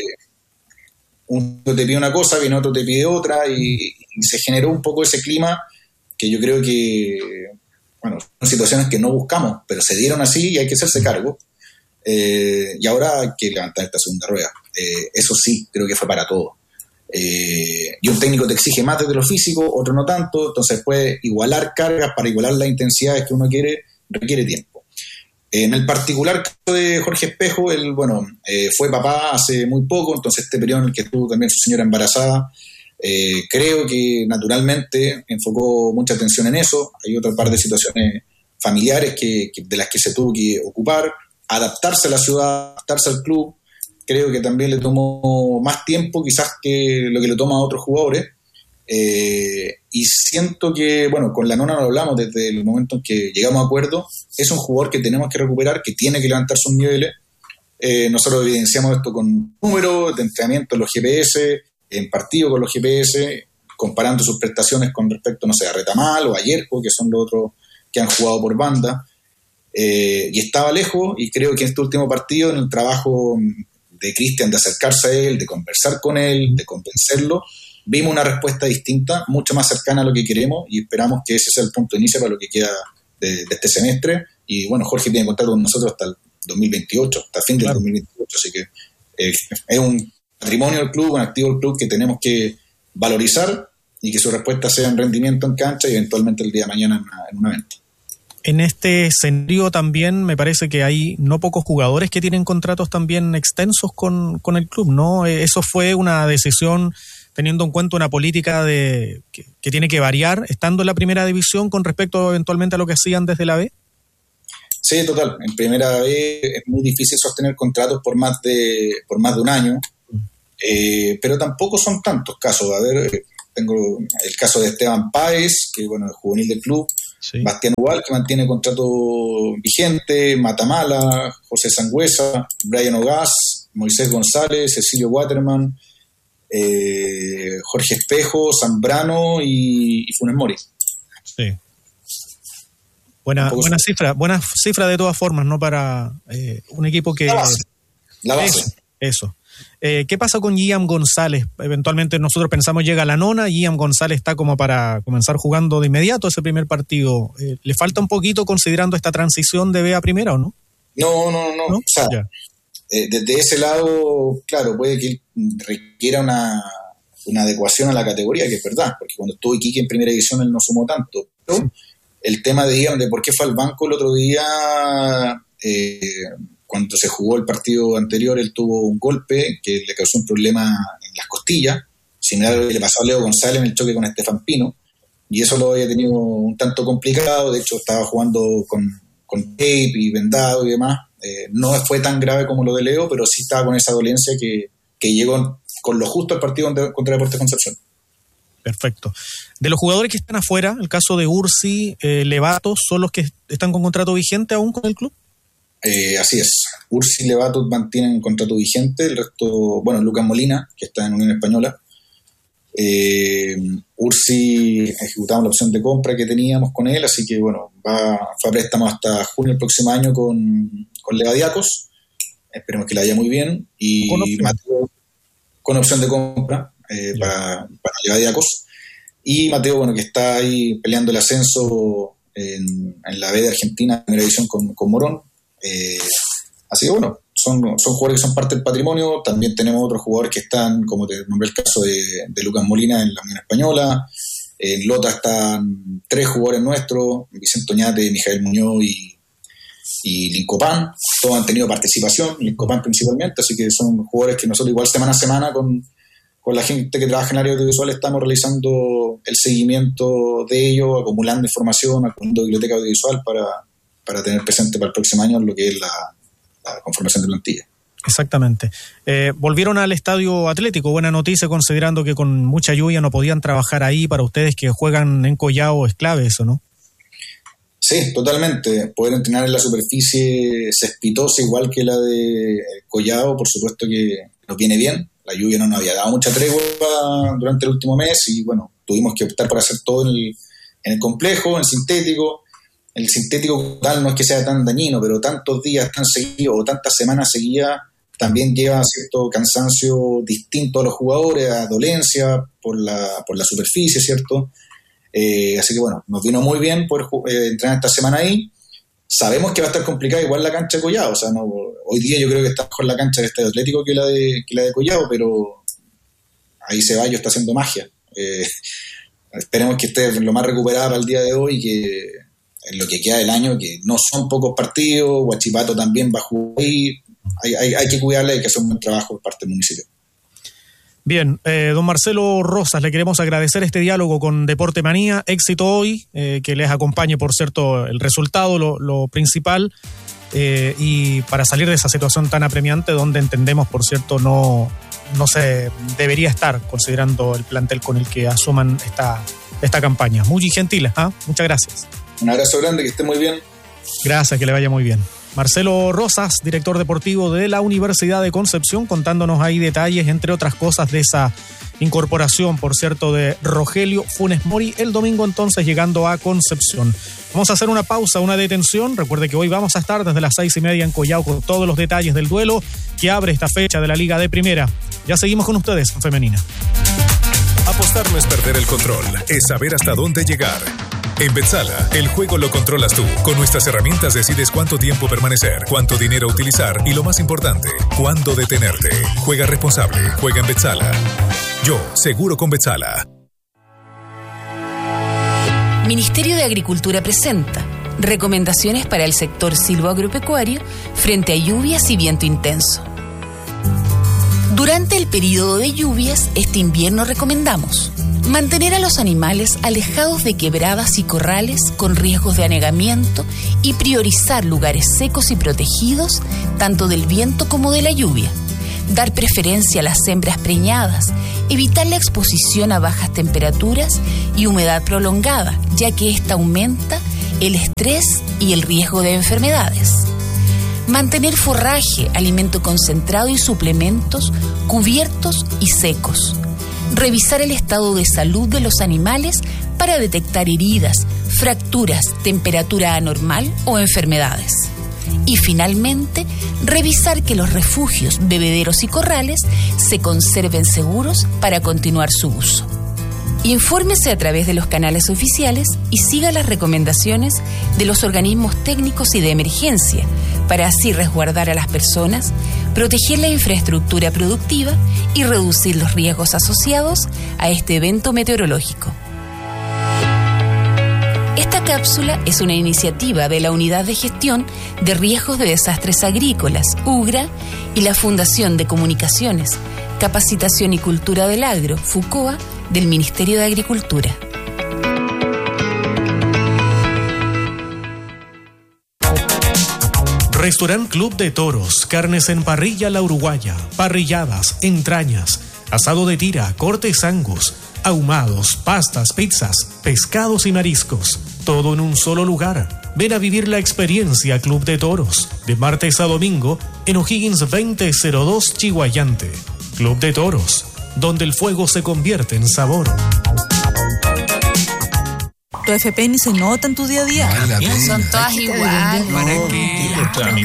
[SPEAKER 3] uno te pide una cosa, viene otro te pide otra, y, y se generó un poco ese clima que yo creo que, bueno, son situaciones que no buscamos, pero se dieron así y hay que hacerse cargo. Eh, y ahora hay que levantar esta segunda rueda. Eh, eso sí, creo que fue para todos. Eh, y un técnico te exige más desde lo físico, otro no tanto, entonces puede igualar cargas para igualar las intensidades que uno quiere, requiere tiempo. En el particular caso de Jorge Espejo, él, bueno, eh, fue papá hace muy poco, entonces este periodo en el que estuvo también su señora embarazada, eh, creo que naturalmente enfocó mucha atención en eso. Hay otra par de situaciones familiares que, que, de las que se tuvo que ocupar, adaptarse a la ciudad, adaptarse al club. Creo que también le tomó más tiempo quizás que lo que le toma a otros jugadores, eh, y siento que, bueno, con la nona lo hablamos desde el momento en que llegamos a acuerdo, es un jugador que tenemos que recuperar, que tiene que levantar sus niveles. Eh, nosotros evidenciamos esto con números de entrenamiento en los G P S, en partido con los G P S, comparando sus prestaciones con respecto, no sé, a Retamal o a Yerko, que son los otros que han jugado por banda, eh, y estaba lejos, y creo que en este último partido, en el trabajo de Cristian, de acercarse a él, de conversar con él, de convencerlo, vimos una respuesta distinta, mucho más cercana a lo que queremos, y esperamos que ese sea el punto de inicio para lo que queda de, de este semestre. Y bueno, Jorge tiene contrato con nosotros hasta el dos mil veintiocho, hasta el fin del claro. dos mil veintiocho, así que eh, es un patrimonio del club, un activo del club que tenemos que valorizar, y que su respuesta sea en rendimiento en cancha y eventualmente el día de mañana en una, en una venta.
[SPEAKER 1] En este escenario también me parece que hay no pocos jugadores que tienen contratos también extensos con, con el club, ¿no? Eso fue una decisión teniendo en cuenta una política de que, que tiene que variar estando en la primera división con respecto eventualmente a lo que hacían desde la B.
[SPEAKER 3] Sí, total. En primera vez es muy difícil sostener contratos por más de, por más de un año, eh, pero tampoco son tantos casos. A ver, tengo el caso de Esteban Páez, que bueno, es juvenil del club, sí. Bastián Ubal, que mantiene contrato vigente, Matamala, José Sangüesa, Brian Ogaz, Moisés González, Cecilio Waterman, eh, Jorge Espejo, Zambrano y, y Funes Mori.
[SPEAKER 1] Sí. Buena, buena cifra, buena cifra de todas formas, ¿no? Para eh, un equipo que...
[SPEAKER 3] La base. La base.
[SPEAKER 1] Eso. eso. Eh, ¿Qué pasa con Guillaume González? Eventualmente nosotros pensamos llega a la nona, Guillaume González está como para comenzar jugando de inmediato ese primer partido. Eh, ¿Le falta un poquito considerando esta transición de B a primera o no?
[SPEAKER 3] No, no, no. ¿No? O sea, eh, desde ese lado, claro, puede que requiera una, una adecuación a la categoría, que es verdad, porque cuando estuvo Iquique en primera división él no sumó tanto. Pero sí. El tema de Guillaume, de por qué fue al banco el otro día... Eh, Cuando se jugó el partido anterior, él tuvo un golpe que le causó un problema en las costillas, similar a lo que le pasó a Leo González en el choque con Estefan Pino, y eso lo había tenido un tanto complicado. De hecho estaba jugando con, con tape y vendado y demás. Eh, no fue tan grave como lo de Leo, pero sí estaba con esa dolencia que, que llegó con lo justo al partido contra Deportes Concepción.
[SPEAKER 1] Perfecto. De los jugadores que están afuera, el caso de Ursi, eh, Levato, ¿son los que están con contrato vigente aún con el club?
[SPEAKER 3] Eh, así es. Ursi y Levato mantienen contrato vigente, el resto, bueno, Lucas Molina, que está en Unión Española. Eh, Ursi ejecutamos la opción de compra que teníamos con él, así que bueno, va, fue a préstamo hasta junio del próximo año con, con Levadiacos. Esperemos que le vaya muy bien. Y con opción, Mateo, con opción de compra eh, para, para Levadiacos. Y Mateo, bueno, que está ahí peleando el ascenso en, en la B de Argentina, primera división con, con Morón. Eh, así que bueno, son, son jugadores que son parte del patrimonio. También tenemos otros jugadores que están, como te nombré el caso de, de Lucas Molina en la Unión Española. En Lota están tres jugadores nuestros, Vicente Oñate, Mijael Muñoz y, y Lincopán. Todos han tenido participación, Lincopán principalmente, así que son jugadores que nosotros igual semana a semana con, con la gente que trabaja en el área audiovisual estamos realizando el seguimiento de ellos, acumulando información, acumulando biblioteca audiovisual para para tener presente para el próximo año lo que es la, la conformación de plantilla.
[SPEAKER 1] Exactamente. Eh, volvieron al estadio Atlético, buena noticia considerando que con mucha lluvia no podían trabajar ahí. Para ustedes que juegan en Collao es clave eso, ¿no?
[SPEAKER 3] Sí, totalmente. Poder entrenar en la superficie cespitosa igual que la de Collao, por supuesto que nos viene bien. La lluvia no nos había dado mucha tregua durante el último mes y bueno, tuvimos que optar por hacer todo en el, en el complejo, en sintético. El sintético tal no es que sea tan dañino, pero tantos días tan seguidos o tantas semanas seguidas también lleva cierto cansancio distinto a los jugadores, a dolencia por la, por la superficie, ¿cierto? Eh, así que bueno, nos vino muy bien poder eh, entrenar esta semana ahí. Sabemos que va a estar complicada igual la cancha de Collao, o sea, no, hoy día yo creo que está mejor la cancha del Estadio Atlético que la de, que la de Collao, pero ahí Ceballos está haciendo magia. Eh, esperemos que esté lo más recuperada para el día de hoy y que en lo que queda del año, que no son pocos partidos, Huachipato también va a jugar ahí, hay, hay, hay que cuidarle, hay que hacer un buen trabajo por parte del municipio.
[SPEAKER 1] Bien, eh, don Marcelo Rosas, le queremos agradecer este diálogo con Deporte Manía, éxito hoy, eh, que les acompañe, por cierto, el resultado, lo, lo principal, eh, y para salir de esa situación tan apremiante, donde entendemos, por cierto, no, no se debería estar, considerando el plantel con el que asuman esta, esta campaña. Muy gentiles, ¿eh? Muchas gracias.
[SPEAKER 3] Un abrazo grande, que esté muy bien.
[SPEAKER 1] Gracias, que le vaya muy bien. Marcelo Rosas, director deportivo de la Universidad de Concepción, contándonos ahí detalles, entre otras cosas, de esa incorporación, por cierto, de Rogelio Funes Mori, el domingo entonces llegando a Concepción. Vamos a hacer una pausa, una detención. Recuerde que hoy vamos a estar desde las seis y media en Collao con todos los detalles del duelo que abre esta fecha de la Liga de Primera. Ya seguimos con ustedes en Femenina.
[SPEAKER 4] Apostar no es perder el control, es saber hasta dónde llegar. En Betsala, el juego lo controlas tú. Con nuestras herramientas decides cuánto tiempo permanecer, cuánto dinero utilizar y, lo más importante, cuándo detenerte. Juega responsable, juega en Betsala. Yo, seguro con Betsala.
[SPEAKER 5] Ministerio de Agricultura presenta recomendaciones para el sector silvoagropecuario frente a lluvias y viento intenso. Durante el periodo de lluvias, este invierno recomendamos Mantener a los animales alejados de quebradas y corrales con riesgos de anegamiento y priorizar lugares secos y protegidos tanto del viento como de la lluvia. Dar preferencia a las hembras preñadas, evitar la exposición a bajas temperaturas y humedad prolongada, ya que esta aumenta el estrés y el riesgo de enfermedades. Mantener forraje, alimento concentrado y suplementos cubiertos y secos. Revisar el estado de salud de los animales para detectar heridas, fracturas, temperatura anormal o enfermedades. Y finalmente, revisar que los refugios, bebederos y corrales se conserven seguros para continuar su uso. Infórmese a través de los canales oficiales y siga las recomendaciones de los organismos técnicos y de emergencia para así resguardar a las personas, proteger la infraestructura productiva y reducir los riesgos asociados a este evento meteorológico. Esta cápsula es una iniciativa de la Unidad de Gestión de Riesgos de Desastres Agrícolas, UGRA, y la Fundación de Comunicaciones, Capacitación y Cultura del Agro, FUCOA, del Ministerio de Agricultura.
[SPEAKER 1] Restaurant Club de Toros, carnes en parrilla La Uruguaya, parrilladas, entrañas, asado de tira, cortes angus, ahumados, pastas, pizzas, pescados y mariscos. Todo en un solo lugar. Ven a vivir la experiencia Club de Toros, de martes a domingo, en O'Higgins veinte cero dos Chihuayante. Club de Toros, donde el fuego se convierte en sabor.
[SPEAKER 6] Tu F P ni se nota en tu día a día.
[SPEAKER 7] Ay,
[SPEAKER 5] Son todas iguales.
[SPEAKER 7] ¿Para qué?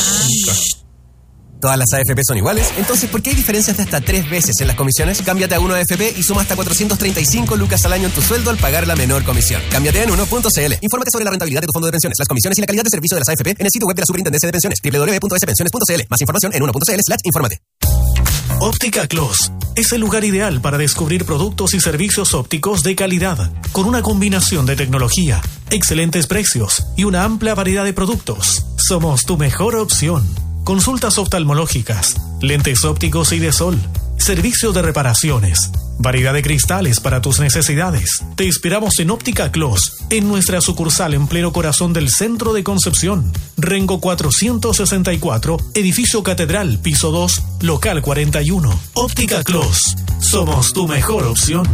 [SPEAKER 7] Todas las A F P son iguales, entonces ¿por qué hay diferencias de hasta tres veces en las comisiones? Cámbiate a Uno A F P y suma hasta cuatrocientos treinta y cinco lucas al año en tu sueldo al pagar la menor comisión. Cámbiate en uno punto c l. Infórmate sobre la rentabilidad de tu fondo de pensiones, las comisiones y la calidad de servicio de las A F P en el sitio web de la Superintendencia de Pensiones, doble u doble u doble u punto s pensiones punto c l. Más información en uno punto c l slash infórmate.
[SPEAKER 1] Óptica Clos es el lugar ideal para descubrir productos y servicios ópticos de calidad, con una combinación de tecnología, excelentes precios y una amplia variedad de productos. Somos tu mejor opción. Consultas oftalmológicas, lentes ópticos y de sol, servicio de reparaciones, variedad de cristales para tus necesidades. Te esperamos en Óptica Clos, en nuestra sucursal en pleno corazón del centro de Concepción. Rengo cuatrocientos sesenta y cuatro, edificio Catedral, piso dos, local cuarenta y uno. Óptica Clos, somos tu mejor opción.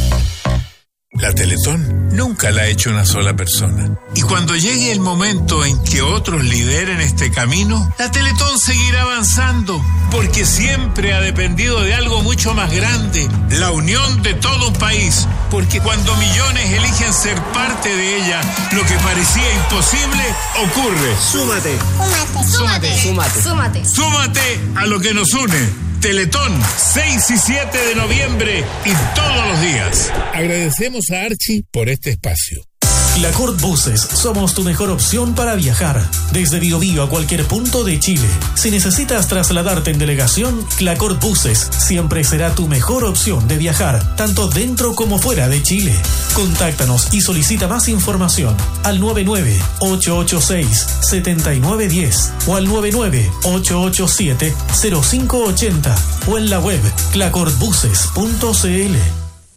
[SPEAKER 8] La Teletón nunca la ha hecho una sola persona. Y cuando llegue el momento en que otros lideren este camino, la Teletón seguirá avanzando, porque siempre ha dependido de algo mucho más grande, la unión de todo un país. Porque cuando millones eligen ser parte de ella, lo que parecía imposible ocurre.
[SPEAKER 9] Súmate.
[SPEAKER 10] Súmate.
[SPEAKER 9] Súmate. Súmate.
[SPEAKER 10] Súmate.
[SPEAKER 8] Súmate a lo que nos une. Teletón, seis y siete de noviembre y todos los días. Agradecemos a Archie por este espacio.
[SPEAKER 1] Clacort Buses, somos tu mejor opción para viajar, desde Biobío a cualquier punto de Chile. Si necesitas trasladarte en delegación, Clacort Buses siempre será tu mejor opción de viajar, tanto dentro como fuera de Chile. Contáctanos y solicita más información al nueve nueve, ocho ocho seis, siete nueve uno cero o al nueve nueve, ocho ocho siete, cero cinco ocho cero o en la web clacort buses punto c l.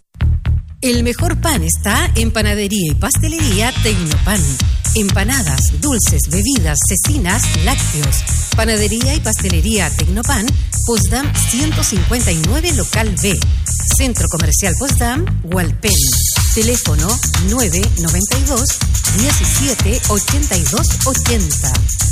[SPEAKER 11] El mejor pan está en Panadería y Pastelería Tecnopan. Empanadas, dulces, bebidas, cecinas, lácteos. Panadería y Pastelería Tecnopan, Potsdam ciento cincuenta y nueve, local B. Centro Comercial Potsdam, Hualpén. Teléfono nueve nueve dos, diecisiete, ochenta y dos ochenta.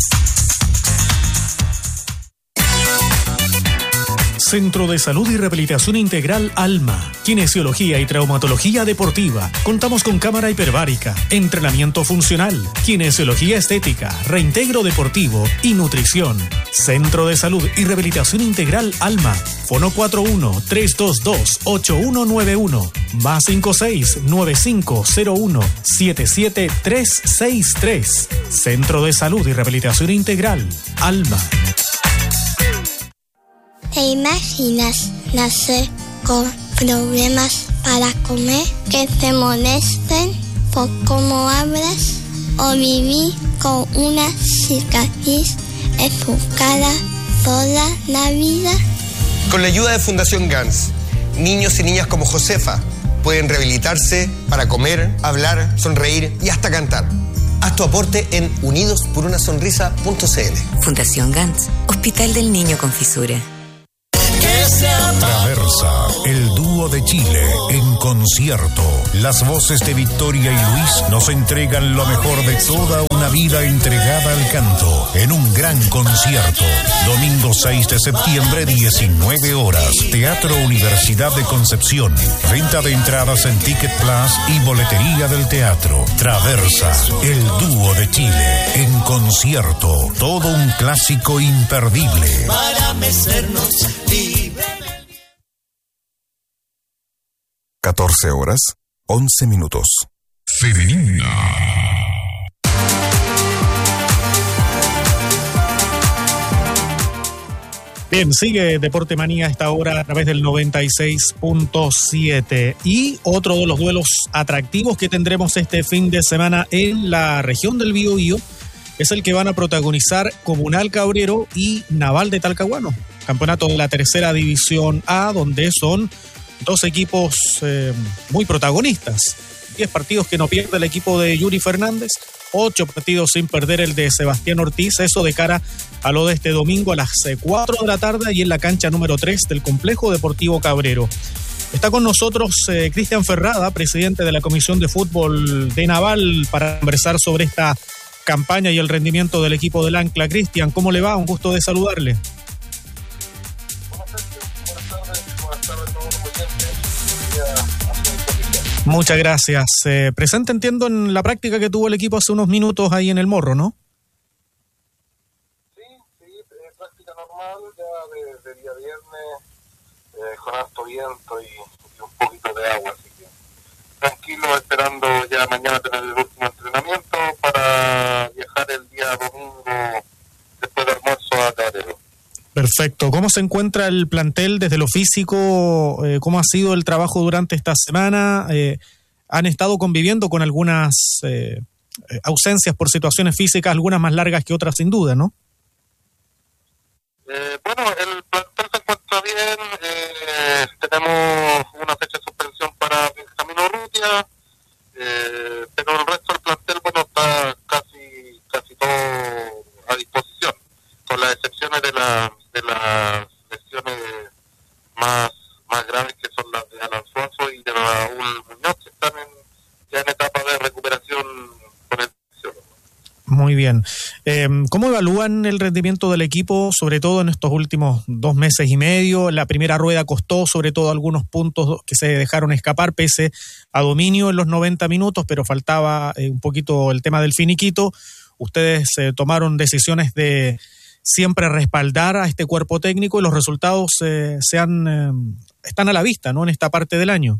[SPEAKER 1] Centro de Salud y Rehabilitación Integral Alma, Kinesiología y Traumatología Deportiva. Contamos con cámara hiperbárica, entrenamiento funcional, kinesiología estética, reintegro deportivo y nutrición. Centro de Salud y Rehabilitación Integral Alma. Fono cuatro uno, tres dos dos, ocho uno nueve uno, más cinco seis, nueve cinco cero uno, siete siete tres seis tres. Centro de Salud y Rehabilitación Integral Alma.
[SPEAKER 10] ¿Te imaginas nacer con problemas para comer, que te molesten por cómo hablas o vivir con una cicatriz en tu cara toda la vida?
[SPEAKER 9] Con la ayuda de Fundación Gans, niños y niñas como Josefa pueden rehabilitarse para comer, hablar, sonreír y hasta cantar. Haz tu aporte en unidos por una sonrisa punto c l.
[SPEAKER 12] Fundación Gantz, Hospital del Niño con Fisura.
[SPEAKER 13] Traversa, el dúo de Chile en concierto. Las voces de Victoria y Luis nos entregan lo mejor de toda una vida entregada al canto en un gran concierto. Domingo seis de septiembre, diecinueve horas. Teatro Universidad de Concepción. Venta de entradas en Ticket Plus y boletería del teatro. Traversa, el dúo de Chile en concierto. Todo un clásico imperdible.
[SPEAKER 14] Para mecernos
[SPEAKER 15] catorce horas, once minutos.
[SPEAKER 13] Femenina.
[SPEAKER 1] Bien, sigue Deporte Manía a esta hora a través del noventa y seis punto siete. Y otro de los duelos atractivos que tendremos este fin de semana en la región del Biobío es el que van a protagonizar Comunal Cabrero y Naval de Talcahuano. Campeonato de la tercera división A, donde son dos equipos eh, muy protagonistas. Diez partidos que no pierde el equipo de Yuri Fernández, ocho partidos sin perder el de Sebastián Ortiz, eso de cara a lo de este domingo a las cuatro de la tarde y en la cancha número tres del Complejo Deportivo Cabrero. Está con nosotros eh, Cristian Ferrada, presidente de la Comisión de Fútbol de Naval, para conversar sobre esta campaña y el rendimiento del equipo del Ancla. Cristian, ¿cómo le va? Un gusto de saludarle. Muchas gracias. Eh, presente, entiendo, en la práctica que tuvo el equipo hace unos minutos ahí en el Morro, ¿no?
[SPEAKER 16] Sí, sí, eh, práctica normal, ya de, de día viernes, eh, con alto viento y, y un poquito de agua, así que tranquilo, esperando ya mañana tener el último entrenamiento para viajar el día domingo después del almuerzo a Cabrero.
[SPEAKER 1] Perfecto. ¿Cómo se encuentra el plantel desde lo físico? Eh, ¿Cómo ha sido el trabajo durante esta semana? Eh, ¿Han estado conviviendo con algunas eh, ausencias por situaciones físicas, algunas más largas que otras sin duda, ¿no?
[SPEAKER 16] Eh, bueno, el plantel se encuentra bien. Eh, tenemos una fecha de suspensión para Benjamín Urrutia, eh, pero el resto del plantel, bueno, está casi, casi todo a disposición, con las excepciones de la de las lesiones más más graves, que son las de Alan Suazo y de Raúl Muñoz, que están en, ya en etapa de recuperación con el fisiólogo.
[SPEAKER 1] Muy bien. Eh, ¿Cómo evalúan el rendimiento del equipo, sobre todo en estos últimos dos meses y medio? La primera rueda costó, sobre todo, algunos puntos que se dejaron escapar pese a dominio en los noventa minutos, pero faltaba eh, un poquito el tema del finiquito. Ustedes eh, tomaron decisiones de siempre respaldar a este cuerpo técnico y los resultados eh, se han, eh, están a la vista, ¿no?, en esta parte del año.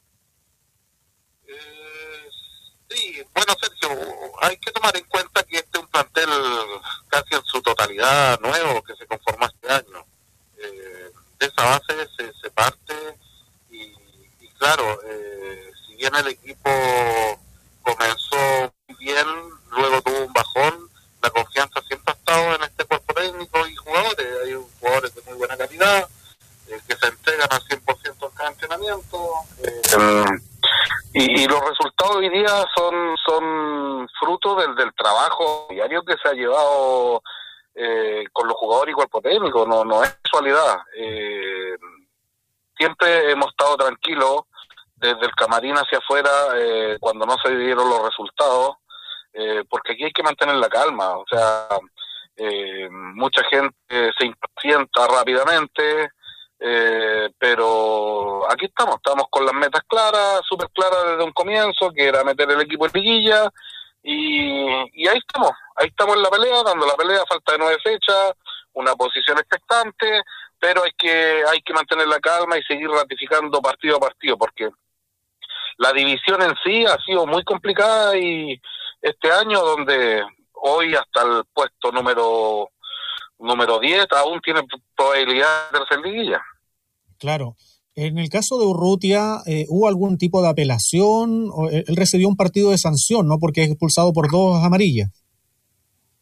[SPEAKER 16] Eh, sí, bueno, Sergio, hay que tomar en cuenta que este es un plantel casi en su totalidad nuevo que se conformó este año. Eh, de esa base se, se parte y, y claro, eh, si bien el equipo comenzó bien, luego tuvo un bajón, la confianza siempre ha estado en este cuerpo técnico y jugadores. Hay jugadores de muy buena calidad, eh, que se entregan al cien por ciento en cada entrenamiento. Eh, y, y los resultados hoy día son son fruto del, del trabajo diario que se ha llevado eh, con los jugadores y cuerpo técnico. No, no es casualidad. Eh, siempre hemos estado tranquilos desde el camarín hacia afuera eh, cuando no se dieron los resultados. Eh, porque aquí hay que mantener la calma, o sea, eh, mucha gente eh, se impacienta rápidamente, eh, pero aquí estamos, estamos con las metas claras, súper claras desde un comienzo, que era meter el equipo en liguilla, y, y ahí estamos, ahí estamos en la pelea, dando la pelea, falta de nueve fechas, una posición expectante, pero hay que, hay que mantener la calma y seguir ratificando partido a partido, porque la división en sí ha sido muy complicada y este año, donde hoy hasta el puesto número número diez aún tiene probabilidad de tercer liguilla.
[SPEAKER 1] Claro. En el caso de Urrutia, eh, ¿hubo algún tipo de apelación? O él recibió un partido de sanción, ¿no?, porque es expulsado por dos amarillas.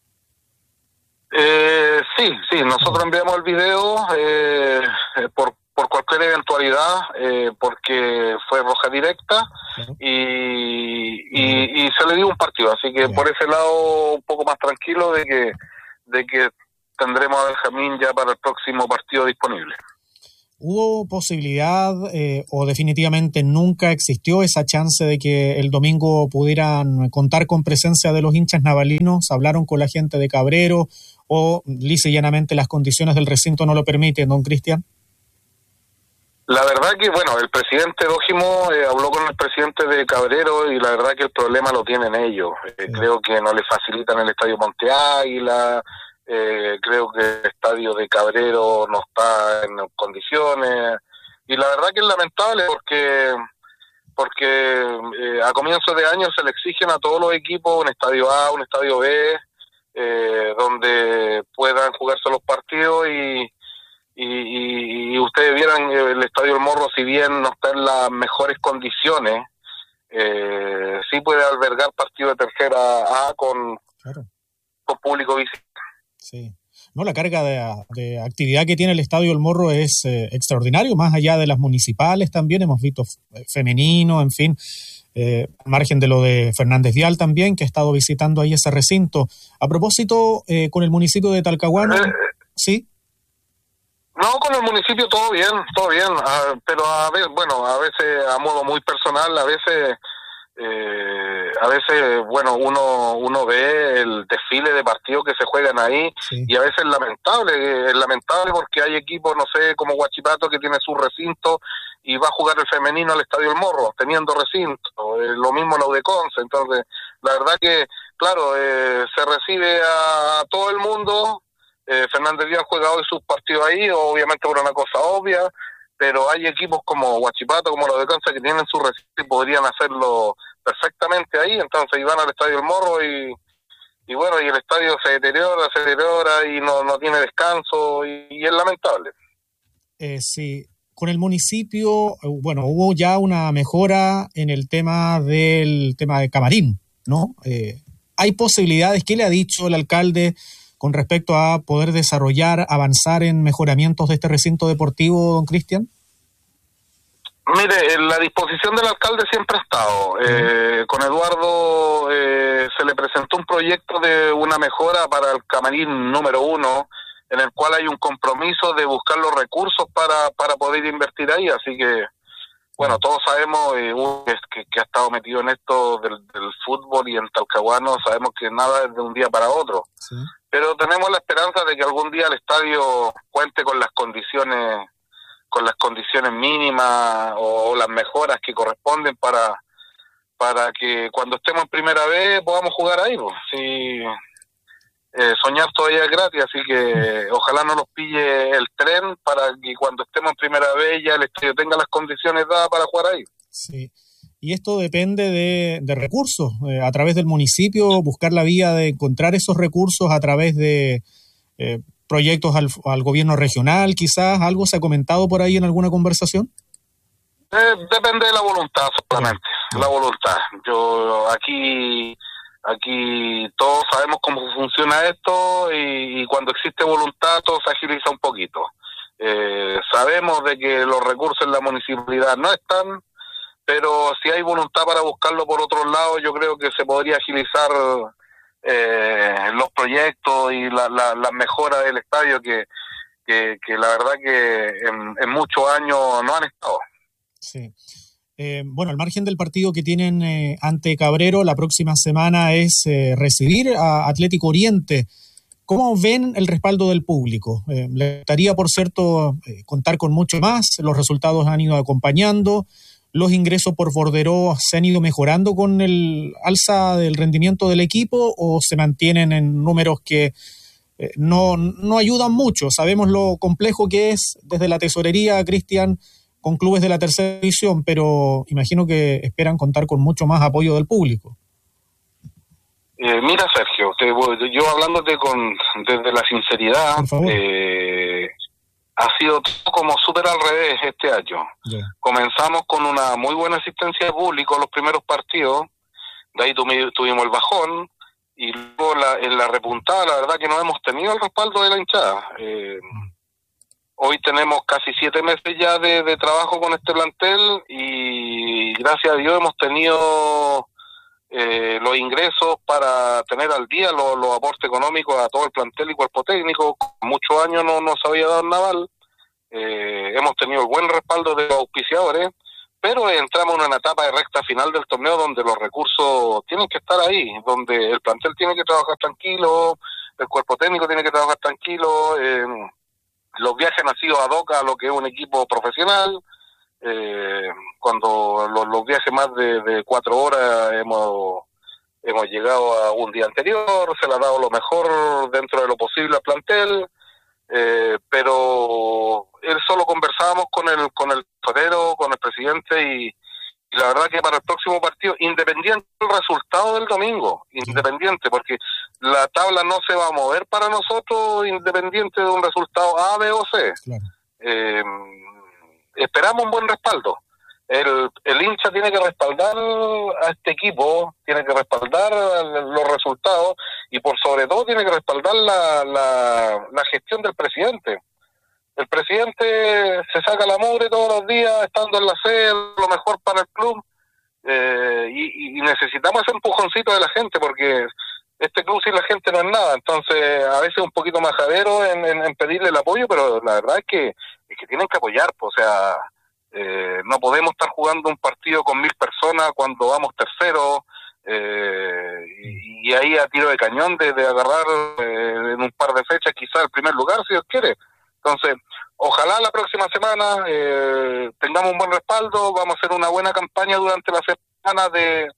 [SPEAKER 16] Eh, sí, sí, nosotros enviamos el video eh, por por cualquier eventualidad, eh, porque fue roja directa, uh-huh. y, y, y se le dio un partido, así que uh-huh. por ese lado un poco más tranquilo de que de que tendremos a Benjamín ya para el próximo partido disponible.
[SPEAKER 1] ¿Hubo posibilidad eh, o definitivamente nunca existió esa chance de que el domingo pudieran contar con presencia de los hinchas navalinos? ¿Hablaron con la gente de Cabrero o lisa y llanamente las condiciones del recinto no lo permiten, don Cristian?
[SPEAKER 16] La verdad que, bueno, el presidente Dójimo eh, habló con el presidente de Cabrero y la verdad que el problema lo tienen ellos. Eh, sí. Creo que no le facilitan el estadio Monte Águila, eh, creo que el estadio de Cabrero no está en condiciones y la verdad que es lamentable porque porque eh, a comienzos de año se le exigen a todos los equipos un estadio A, un estadio B, eh, donde puedan jugarse los partidos y Y, y, y ustedes vieran el Estadio El Morro, si bien no está en las mejores condiciones, eh, sí puede albergar partidos de tercera A con, claro. con público visitante.
[SPEAKER 1] Sí. No, la carga de, de actividad que tiene el Estadio El Morro es eh, extraordinario, más allá de las municipales también, hemos visto femenino, en fin, eh, al margen de lo de Fernández Vial también, que ha estado visitando ahí ese recinto. A propósito, eh, con el municipio de Talcahuano, eh, ¿sí?
[SPEAKER 16] No, con el municipio todo bien, todo bien, uh, pero a veces, bueno, a veces a modo muy personal, a veces, eh, a veces, bueno, uno uno ve el desfile de partidos que se juegan ahí, sí. y a veces es lamentable, es lamentable porque hay equipos, no sé, como Huachipato que tiene su recinto y va a jugar el femenino al Estadio El Morro, teniendo recinto, eh, lo mismo la U de Conce, entonces, la verdad que, claro, eh, se recibe a, a todo el mundo. Eh, Fernández Díaz juega hoy sus partidos ahí, obviamente por una cosa obvia, pero hay equipos como Huachipato, como los de Conce, que tienen su recinto y podrían hacerlo perfectamente ahí, entonces iban al Estadio El Morro y, y bueno, y el estadio se deteriora, se deteriora y no, no tiene descanso y, y es lamentable.
[SPEAKER 1] Eh, sí, con el municipio, bueno, hubo ya una mejora en el tema del tema de camarín, ¿no? Eh, ¿hay posibilidades? ¿Qué le ha dicho el alcalde con respecto a poder desarrollar, avanzar en mejoramientos de este recinto deportivo, don Cristian?
[SPEAKER 16] Mire, la disposición del alcalde siempre ha estado. Uh-huh. Eh, con Eduardo eh, se le presentó un proyecto de una mejora para el camarín número uno, en el cual hay un compromiso de buscar los recursos para, para poder invertir ahí, así que, bueno, todos sabemos eh, que, que ha estado metido en esto del, del fútbol y en Talcahuano, sabemos que nada es de un día para otro. Sí. Pero tenemos la esperanza de que algún día el estadio cuente con las condiciones con las condiciones mínimas o, o las mejoras que corresponden para para que cuando estemos en primera vez podamos jugar ahí. Pues. Sí, eh, soñar todavía es gratis, así que ojalá no nos pille el tren para que cuando estemos en primera vez ya el estadio tenga las condiciones dadas para jugar ahí.
[SPEAKER 1] Sí. Y esto depende de, de recursos, eh, a través del municipio, buscar la vía de encontrar esos recursos a través de eh, proyectos al, al gobierno regional, quizás. ¿Algo se ha comentado por ahí en alguna conversación?
[SPEAKER 16] Eh, depende de la voluntad solamente, ah. la voluntad. Yo aquí, aquí todos sabemos cómo funciona esto y, y cuando existe voluntad todo se agiliza un poquito. Eh, sabemos de que los recursos en la municipalidad no están, pero si hay voluntad para buscarlo por otros lados, yo creo que se podría agilizar eh, los proyectos y la, la, las mejoras del estadio que, que, que la verdad que en, en muchos años no han estado.
[SPEAKER 1] Sí. Eh, bueno, al margen del partido que tienen eh, ante Cabrero, la próxima semana es eh, recibir a Atlético Oriente. ¿Cómo ven el respaldo del público? Eh, ¿Le gustaría, por cierto, eh, contar con mucho más? Los resultados han ido acompañando. ¿Los ingresos por Borderó se han ido mejorando con el alza del rendimiento del equipo o se mantienen en números que eh, no, no ayudan mucho? Sabemos lo complejo que es desde la tesorería, Cristian, con clubes de la tercera división, pero imagino que esperan contar con mucho más apoyo del público.
[SPEAKER 16] Eh, mira, Sergio, te, yo hablándote con desde la sinceridad, eh, ha sido todo como súper al revés este año. Yeah. Comenzamos con una muy buena asistencia de público los primeros partidos, de ahí tuvimos el bajón, y luego la, en la repuntada, la verdad que no hemos tenido el respaldo de la hinchada. Eh, hoy tenemos casi siete meses ya de, de trabajo con este plantel y gracias a Dios hemos tenido eh, los ingresos para tener al día los, los aportes económicos a todo el plantel y cuerpo técnico. Muchos años no nos había dado Naval, eh, hemos tenido el buen respaldo de los auspiciadores, pero entramos en una etapa de recta final del torneo donde los recursos tienen que estar ahí, donde el plantel tiene que trabajar tranquilo, el cuerpo técnico tiene que trabajar tranquilo, eh, los viajes han sido ad hoc a lo que es un equipo profesional, eh, cuando los, los viajes más de, de cuatro horas hemos hemos llegado a un día anterior, se le ha dado lo mejor dentro de lo posible al plantel, eh, pero él solo conversábamos con el con el tesorero, con el presidente y, y la verdad que para el próximo partido, independiente del resultado del domingo, independiente, porque la tabla no se va a mover para nosotros independiente de un resultado A, B o C. Claro. Eh, esperamos un buen respaldo. El, el hincha tiene que respaldar a este equipo, tiene que respaldar los resultados y por sobre todo tiene que respaldar la, la, la gestión del presidente. El presidente se saca la mugre todos los días estando en la sede, lo mejor para el club, eh, y, y necesitamos ese empujoncito de la gente porque este club sin la gente no es nada. Entonces a veces un poquito majadero en, en, en pedirle el apoyo, pero la verdad es que, es que tienen que apoyar, pues, o sea, eh, no podemos estar jugando un partido con mil personas cuando vamos terceros, eh, y, y ahí a tiro de cañón de, de agarrar eh, en un par de fechas quizás el primer lugar si Dios quiere. Entonces, ojalá la próxima semana eh, tengamos un buen respaldo, vamos a hacer una buena campaña durante la semana de,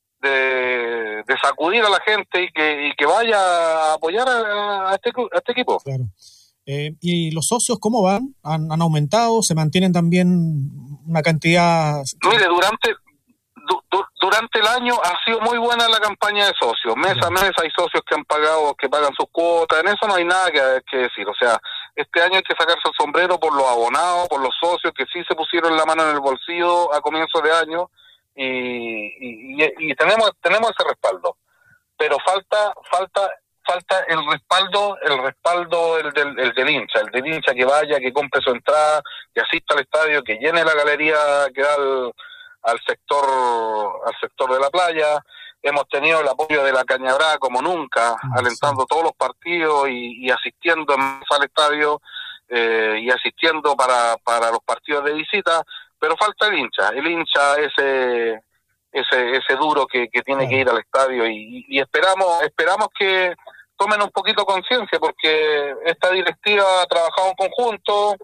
[SPEAKER 16] de, de sacudir a la gente y que, y que vaya a apoyar a, a, este, a este equipo.
[SPEAKER 1] Claro. Eh, ¿Y los socios cómo van? ¿Han, han aumentado? ¿Se mantienen también una cantidad?
[SPEAKER 16] Mire, durante... Du, durante el año ha sido muy buena la campaña de socios. Mes a mes hay socios que han pagado, que pagan sus cuotas. En eso no hay nada que, que decir. O sea, este año hay que sacarse el sombrero por los abonados, por los socios que sí se pusieron la mano en el bolsillo a comienzos de año y, y, y, y tenemos tenemos ese respaldo. Pero falta falta falta el respaldo, el respaldo el del, el del hincha, el del hincha que vaya, que compre su entrada, que asista al estadio, que llene la galería que da al al sector al sector de la playa. Hemos tenido el apoyo de la Cañabrá como nunca, sí, alentando todos los partidos y, y asistiendo al estadio eh, y asistiendo para, para los partidos de visita, pero falta el hincha, el hincha ese ese ese duro que, que tiene que ir al estadio y, y esperamos esperamos que tomen un poquito conciencia porque esta directiva ha trabajado en conjunto.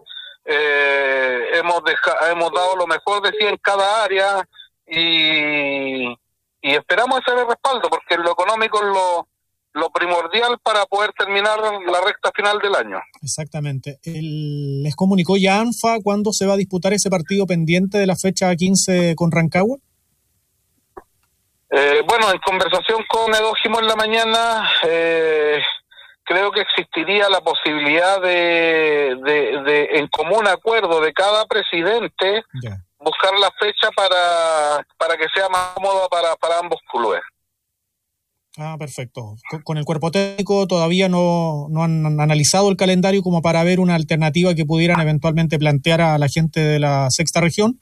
[SPEAKER 16] Eh, hemos deja, hemos dado lo mejor de sí en cada área y, y esperamos ese respaldo porque lo económico es lo, lo primordial para poder terminar la recta final del año.
[SPEAKER 1] Exactamente. El, ¿Les comunicó ya ANFA cuándo se va a disputar ese partido pendiente de la fecha quince con Rancagua?
[SPEAKER 16] Eh, bueno, en conversación con Edógimo en la mañana, eh, creo que existiría la posibilidad de, de, de, en común acuerdo de cada presidente, yeah, buscar la fecha para, para que sea más cómoda para, para ambos clubes.
[SPEAKER 1] Ah, perfecto. Con, con el cuerpo técnico todavía no, no han analizado el calendario como para ver una alternativa que pudieran eventualmente plantear a la gente de la sexta región.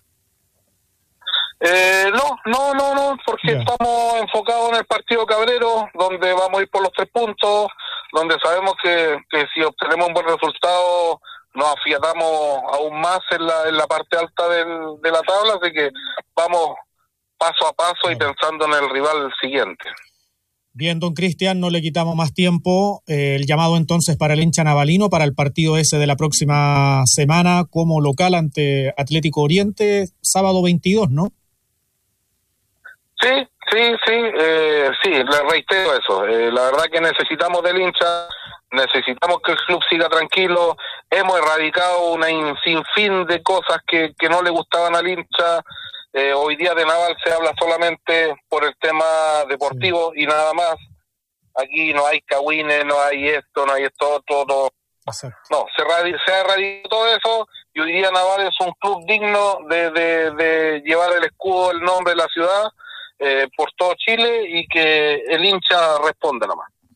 [SPEAKER 16] Eh, no, no, no, no, porque yeah, estamos enfocados en el partido Cabrero, donde vamos a ir por los tres puntos, donde sabemos que, que si obtenemos un buen resultado nos afiatamos aún más en la, en la parte alta del, de la tabla, así que vamos paso a paso claro, y pensando en el rival siguiente.
[SPEAKER 1] Bien, don Cristian, no le quitamos más tiempo. Eh, el llamado entonces para el hincha navalino para el partido ese de la próxima semana como local ante Atlético Oriente, sábado veintidós, ¿no?
[SPEAKER 16] Sí, sí, sí, eh, sí, le reitero eso. Eh, la verdad que necesitamos del hincha, necesitamos que el club siga tranquilo. Hemos erradicado una in, sinfín de cosas que, que no le gustaban al hincha. Eh, hoy día de Naval se habla solamente por el tema deportivo sí, y nada más. Aquí no hay cagüines, no hay esto, no hay esto otro. No, no se, radi- se ha erradicado todo eso y hoy día Naval es un club digno de, de, de llevar el escudo, el nombre de la ciudad. Eh, por todo Chile y que el hincha responda nomás.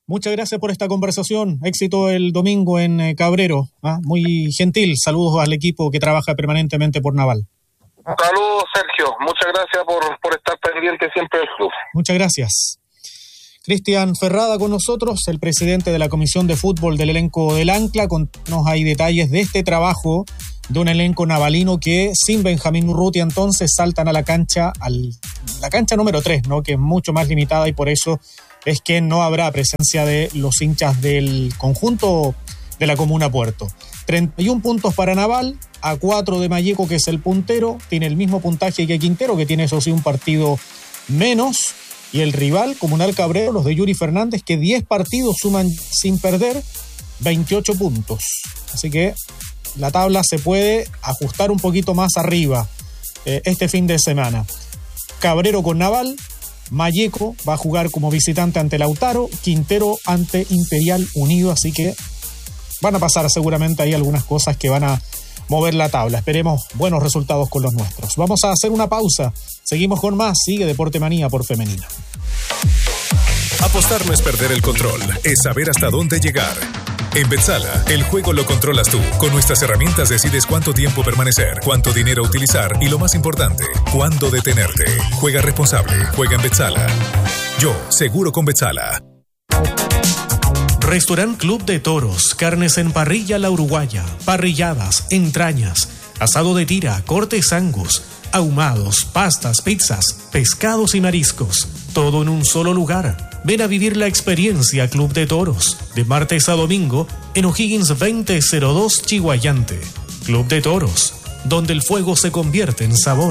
[SPEAKER 1] Muchas gracias por esta conversación. Éxito el domingo en eh, Cabrero. ¿Ah? Muy gentil. Saludos al equipo que trabaja permanentemente por Naval.
[SPEAKER 16] Saludos, Sergio. Muchas gracias por, por estar pendiente siempre del club.
[SPEAKER 1] Muchas gracias. Cristian Ferrada con nosotros, el presidente de la Comisión de Fútbol del elenco del Ancla. Contanos ahí detalles de este trabajo de un elenco navalino que sin Benjamín Urrutia entonces saltan a la cancha, al, la cancha número tres, ¿no? Que es mucho más limitada y por eso es que no habrá presencia de los hinchas del conjunto de la Comuna Puerto. treinta y uno puntos para Naval, a cuatro de Malleco, que es el puntero, tiene el mismo puntaje que Quintero, que tiene eso sí un partido menos, y el rival, Comunal Cabrero, los de Yuri Fernández, que diez partidos suman sin perder, veintiocho puntos. Así que la tabla se puede ajustar un poquito más arriba eh, este fin de semana. Cabrero con Naval, Malleco va a jugar como visitante ante Lautaro, Quintero ante Imperial Unido, así que van a pasar seguramente ahí algunas cosas que van a mover la tabla. Esperemos buenos resultados con los nuestros. Vamos a hacer una pausa. Seguimos con más. Sigue Deporte Manía por Femenina.
[SPEAKER 4] Apostar no es perder el control, es saber hasta dónde llegar. En Betzala, el juego lo controlas tú. Con nuestras herramientas decides cuánto tiempo permanecer, cuánto dinero utilizar y lo más importante, cuándo detenerte. Juega responsable, juega en Betzala. Yo, seguro con Betzala.
[SPEAKER 1] Restaurant Club de Toros, carnes en parrilla La Uruguaya, parrilladas, entrañas, asado de tira, cortes angus, ahumados, pastas, pizzas, pescados y mariscos. Todo en un solo lugar. Ven a vivir la experiencia Club de Toros, de martes a domingo, en O'Higgins veinte cero dos Chihuayante. Club de Toros, donde el fuego se convierte en sabor.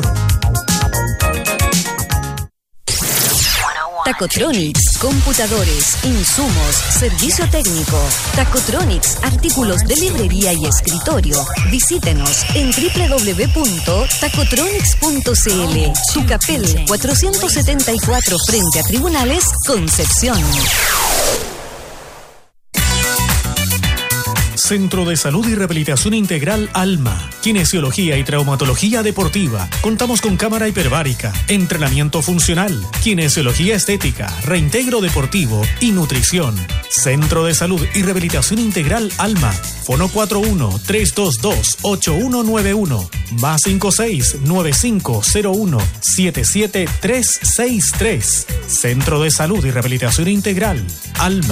[SPEAKER 14] Tacotronics, computadores, insumos, servicio técnico. Tacotronics, artículos de librería y escritorio. Visítenos en doble u doble u doble u punto tacotronics punto c l. Tucapel cuatrocientos setenta y cuatro frente a Tribunales, Concepción.
[SPEAKER 1] Centro de Salud y Rehabilitación Integral Alma, Kinesiología y Traumatología Deportiva. Contamos con cámara hiperbárica, entrenamiento funcional, kinesiología estética, reintegro deportivo y nutrición. Centro de Salud y Rehabilitación Integral Alma. Fono cuatro uno, tres dos dos, ocho uno nueve uno, más cinco seis, nueve cinco cero uno, siete siete tres seis tres. Centro de Salud y Rehabilitación Integral Alma.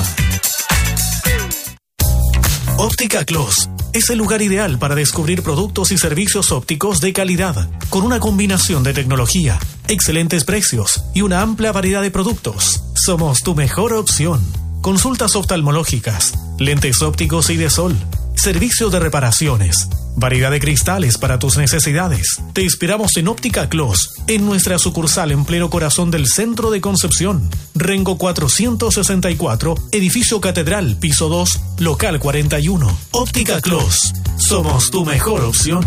[SPEAKER 1] Óptica Clos es el lugar ideal para descubrir productos y servicios ópticos de calidad, con una combinación de tecnología, excelentes precios y una amplia variedad de productos. Somos tu mejor opción. Consultas oftalmológicas, lentes ópticos y de sol, servicio de reparaciones, variedad de cristales para tus necesidades. Te esperamos en Óptica Clos, en nuestra sucursal en pleno corazón del centro de Concepción. Rengo cuatrocientos sesenta y cuatro, edificio Catedral, piso dos, local cuarenta y uno. Óptica Clos, somos tu mejor opción.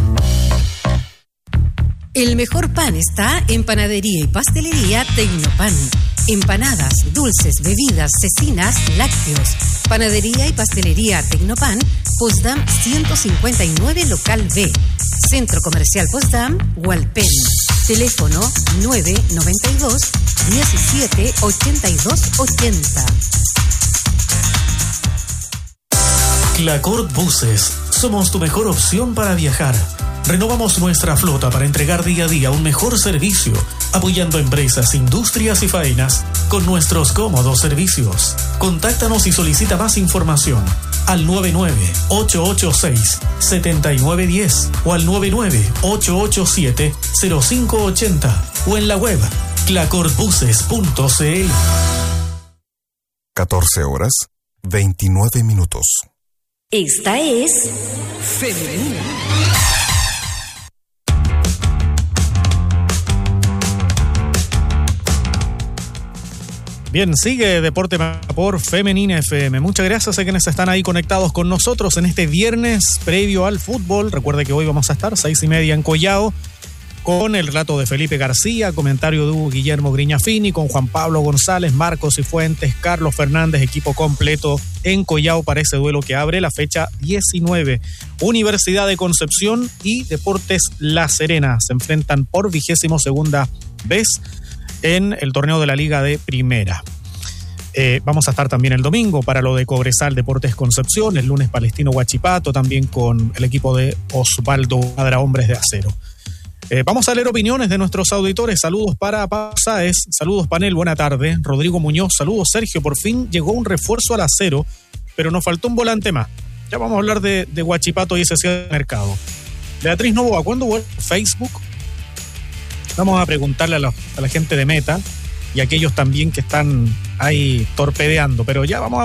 [SPEAKER 11] El mejor pan está en Panadería y Pastelería Tecnopan. Empanadas, dulces, bebidas, cecinas, lácteos. Panadería y Pastelería Tecnopan, Potsdam ciento cincuenta y nueve, local B. Centro Comercial Potsdam, Hualpén. Teléfono nueve noventa y dos, diecisiete ochenta y dos ochenta.
[SPEAKER 1] Clacort Buses, somos tu mejor opción para viajar. Renovamos nuestra flota para entregar día a día un mejor servicio, apoyando empresas, industrias y faenas con nuestros cómodos servicios. Contáctanos y solicita más información al nueve nueve, ocho ocho seis, siete nueve uno cero o al nueve nueve, ocho ocho siete, cero cinco ocho cero o en la web clacort buses punto c l.
[SPEAKER 15] catorce horas, veintinueve minutos.
[SPEAKER 14] Esta es Femenina.
[SPEAKER 1] Bien, sigue Deporte por Femenina F M. Muchas gracias a quienes están ahí conectados con nosotros en este viernes previo al fútbol. Recuerde que hoy vamos a estar seis y media en Collao con el relato de Felipe García, comentario de Hugo Guillermo Griñafini, con Juan Pablo González, Marcos Cifuentes, Carlos Fernández, equipo completo en Collao para ese duelo que abre la fecha diecinueve. Universidad de Concepción y Deportes La Serena se enfrentan por vigésimo segunda vez en el torneo de la Liga de Primera. Eh, vamos a estar también el domingo para lo de Cobresal Deportes Concepción, el lunes Palestino Huachipato, también con el equipo de Osvaldo Cuadra, Hombres de Acero. Eh, vamos a leer opiniones de nuestros auditores. Saludos para Pablo Sáez, saludos panel, buena tarde. Rodrigo Muñoz, saludos Sergio, por fin llegó un refuerzo al Acero, pero nos faltó un volante más. Ya vamos a hablar de, de Huachipato y ese cierre de mercado. Beatriz Novoa, ¿cuándo vuelve Facebook? Vamos a preguntarle a la, a la gente de Meta y a aquellos también que están ahí torpedeando, pero ya vamos a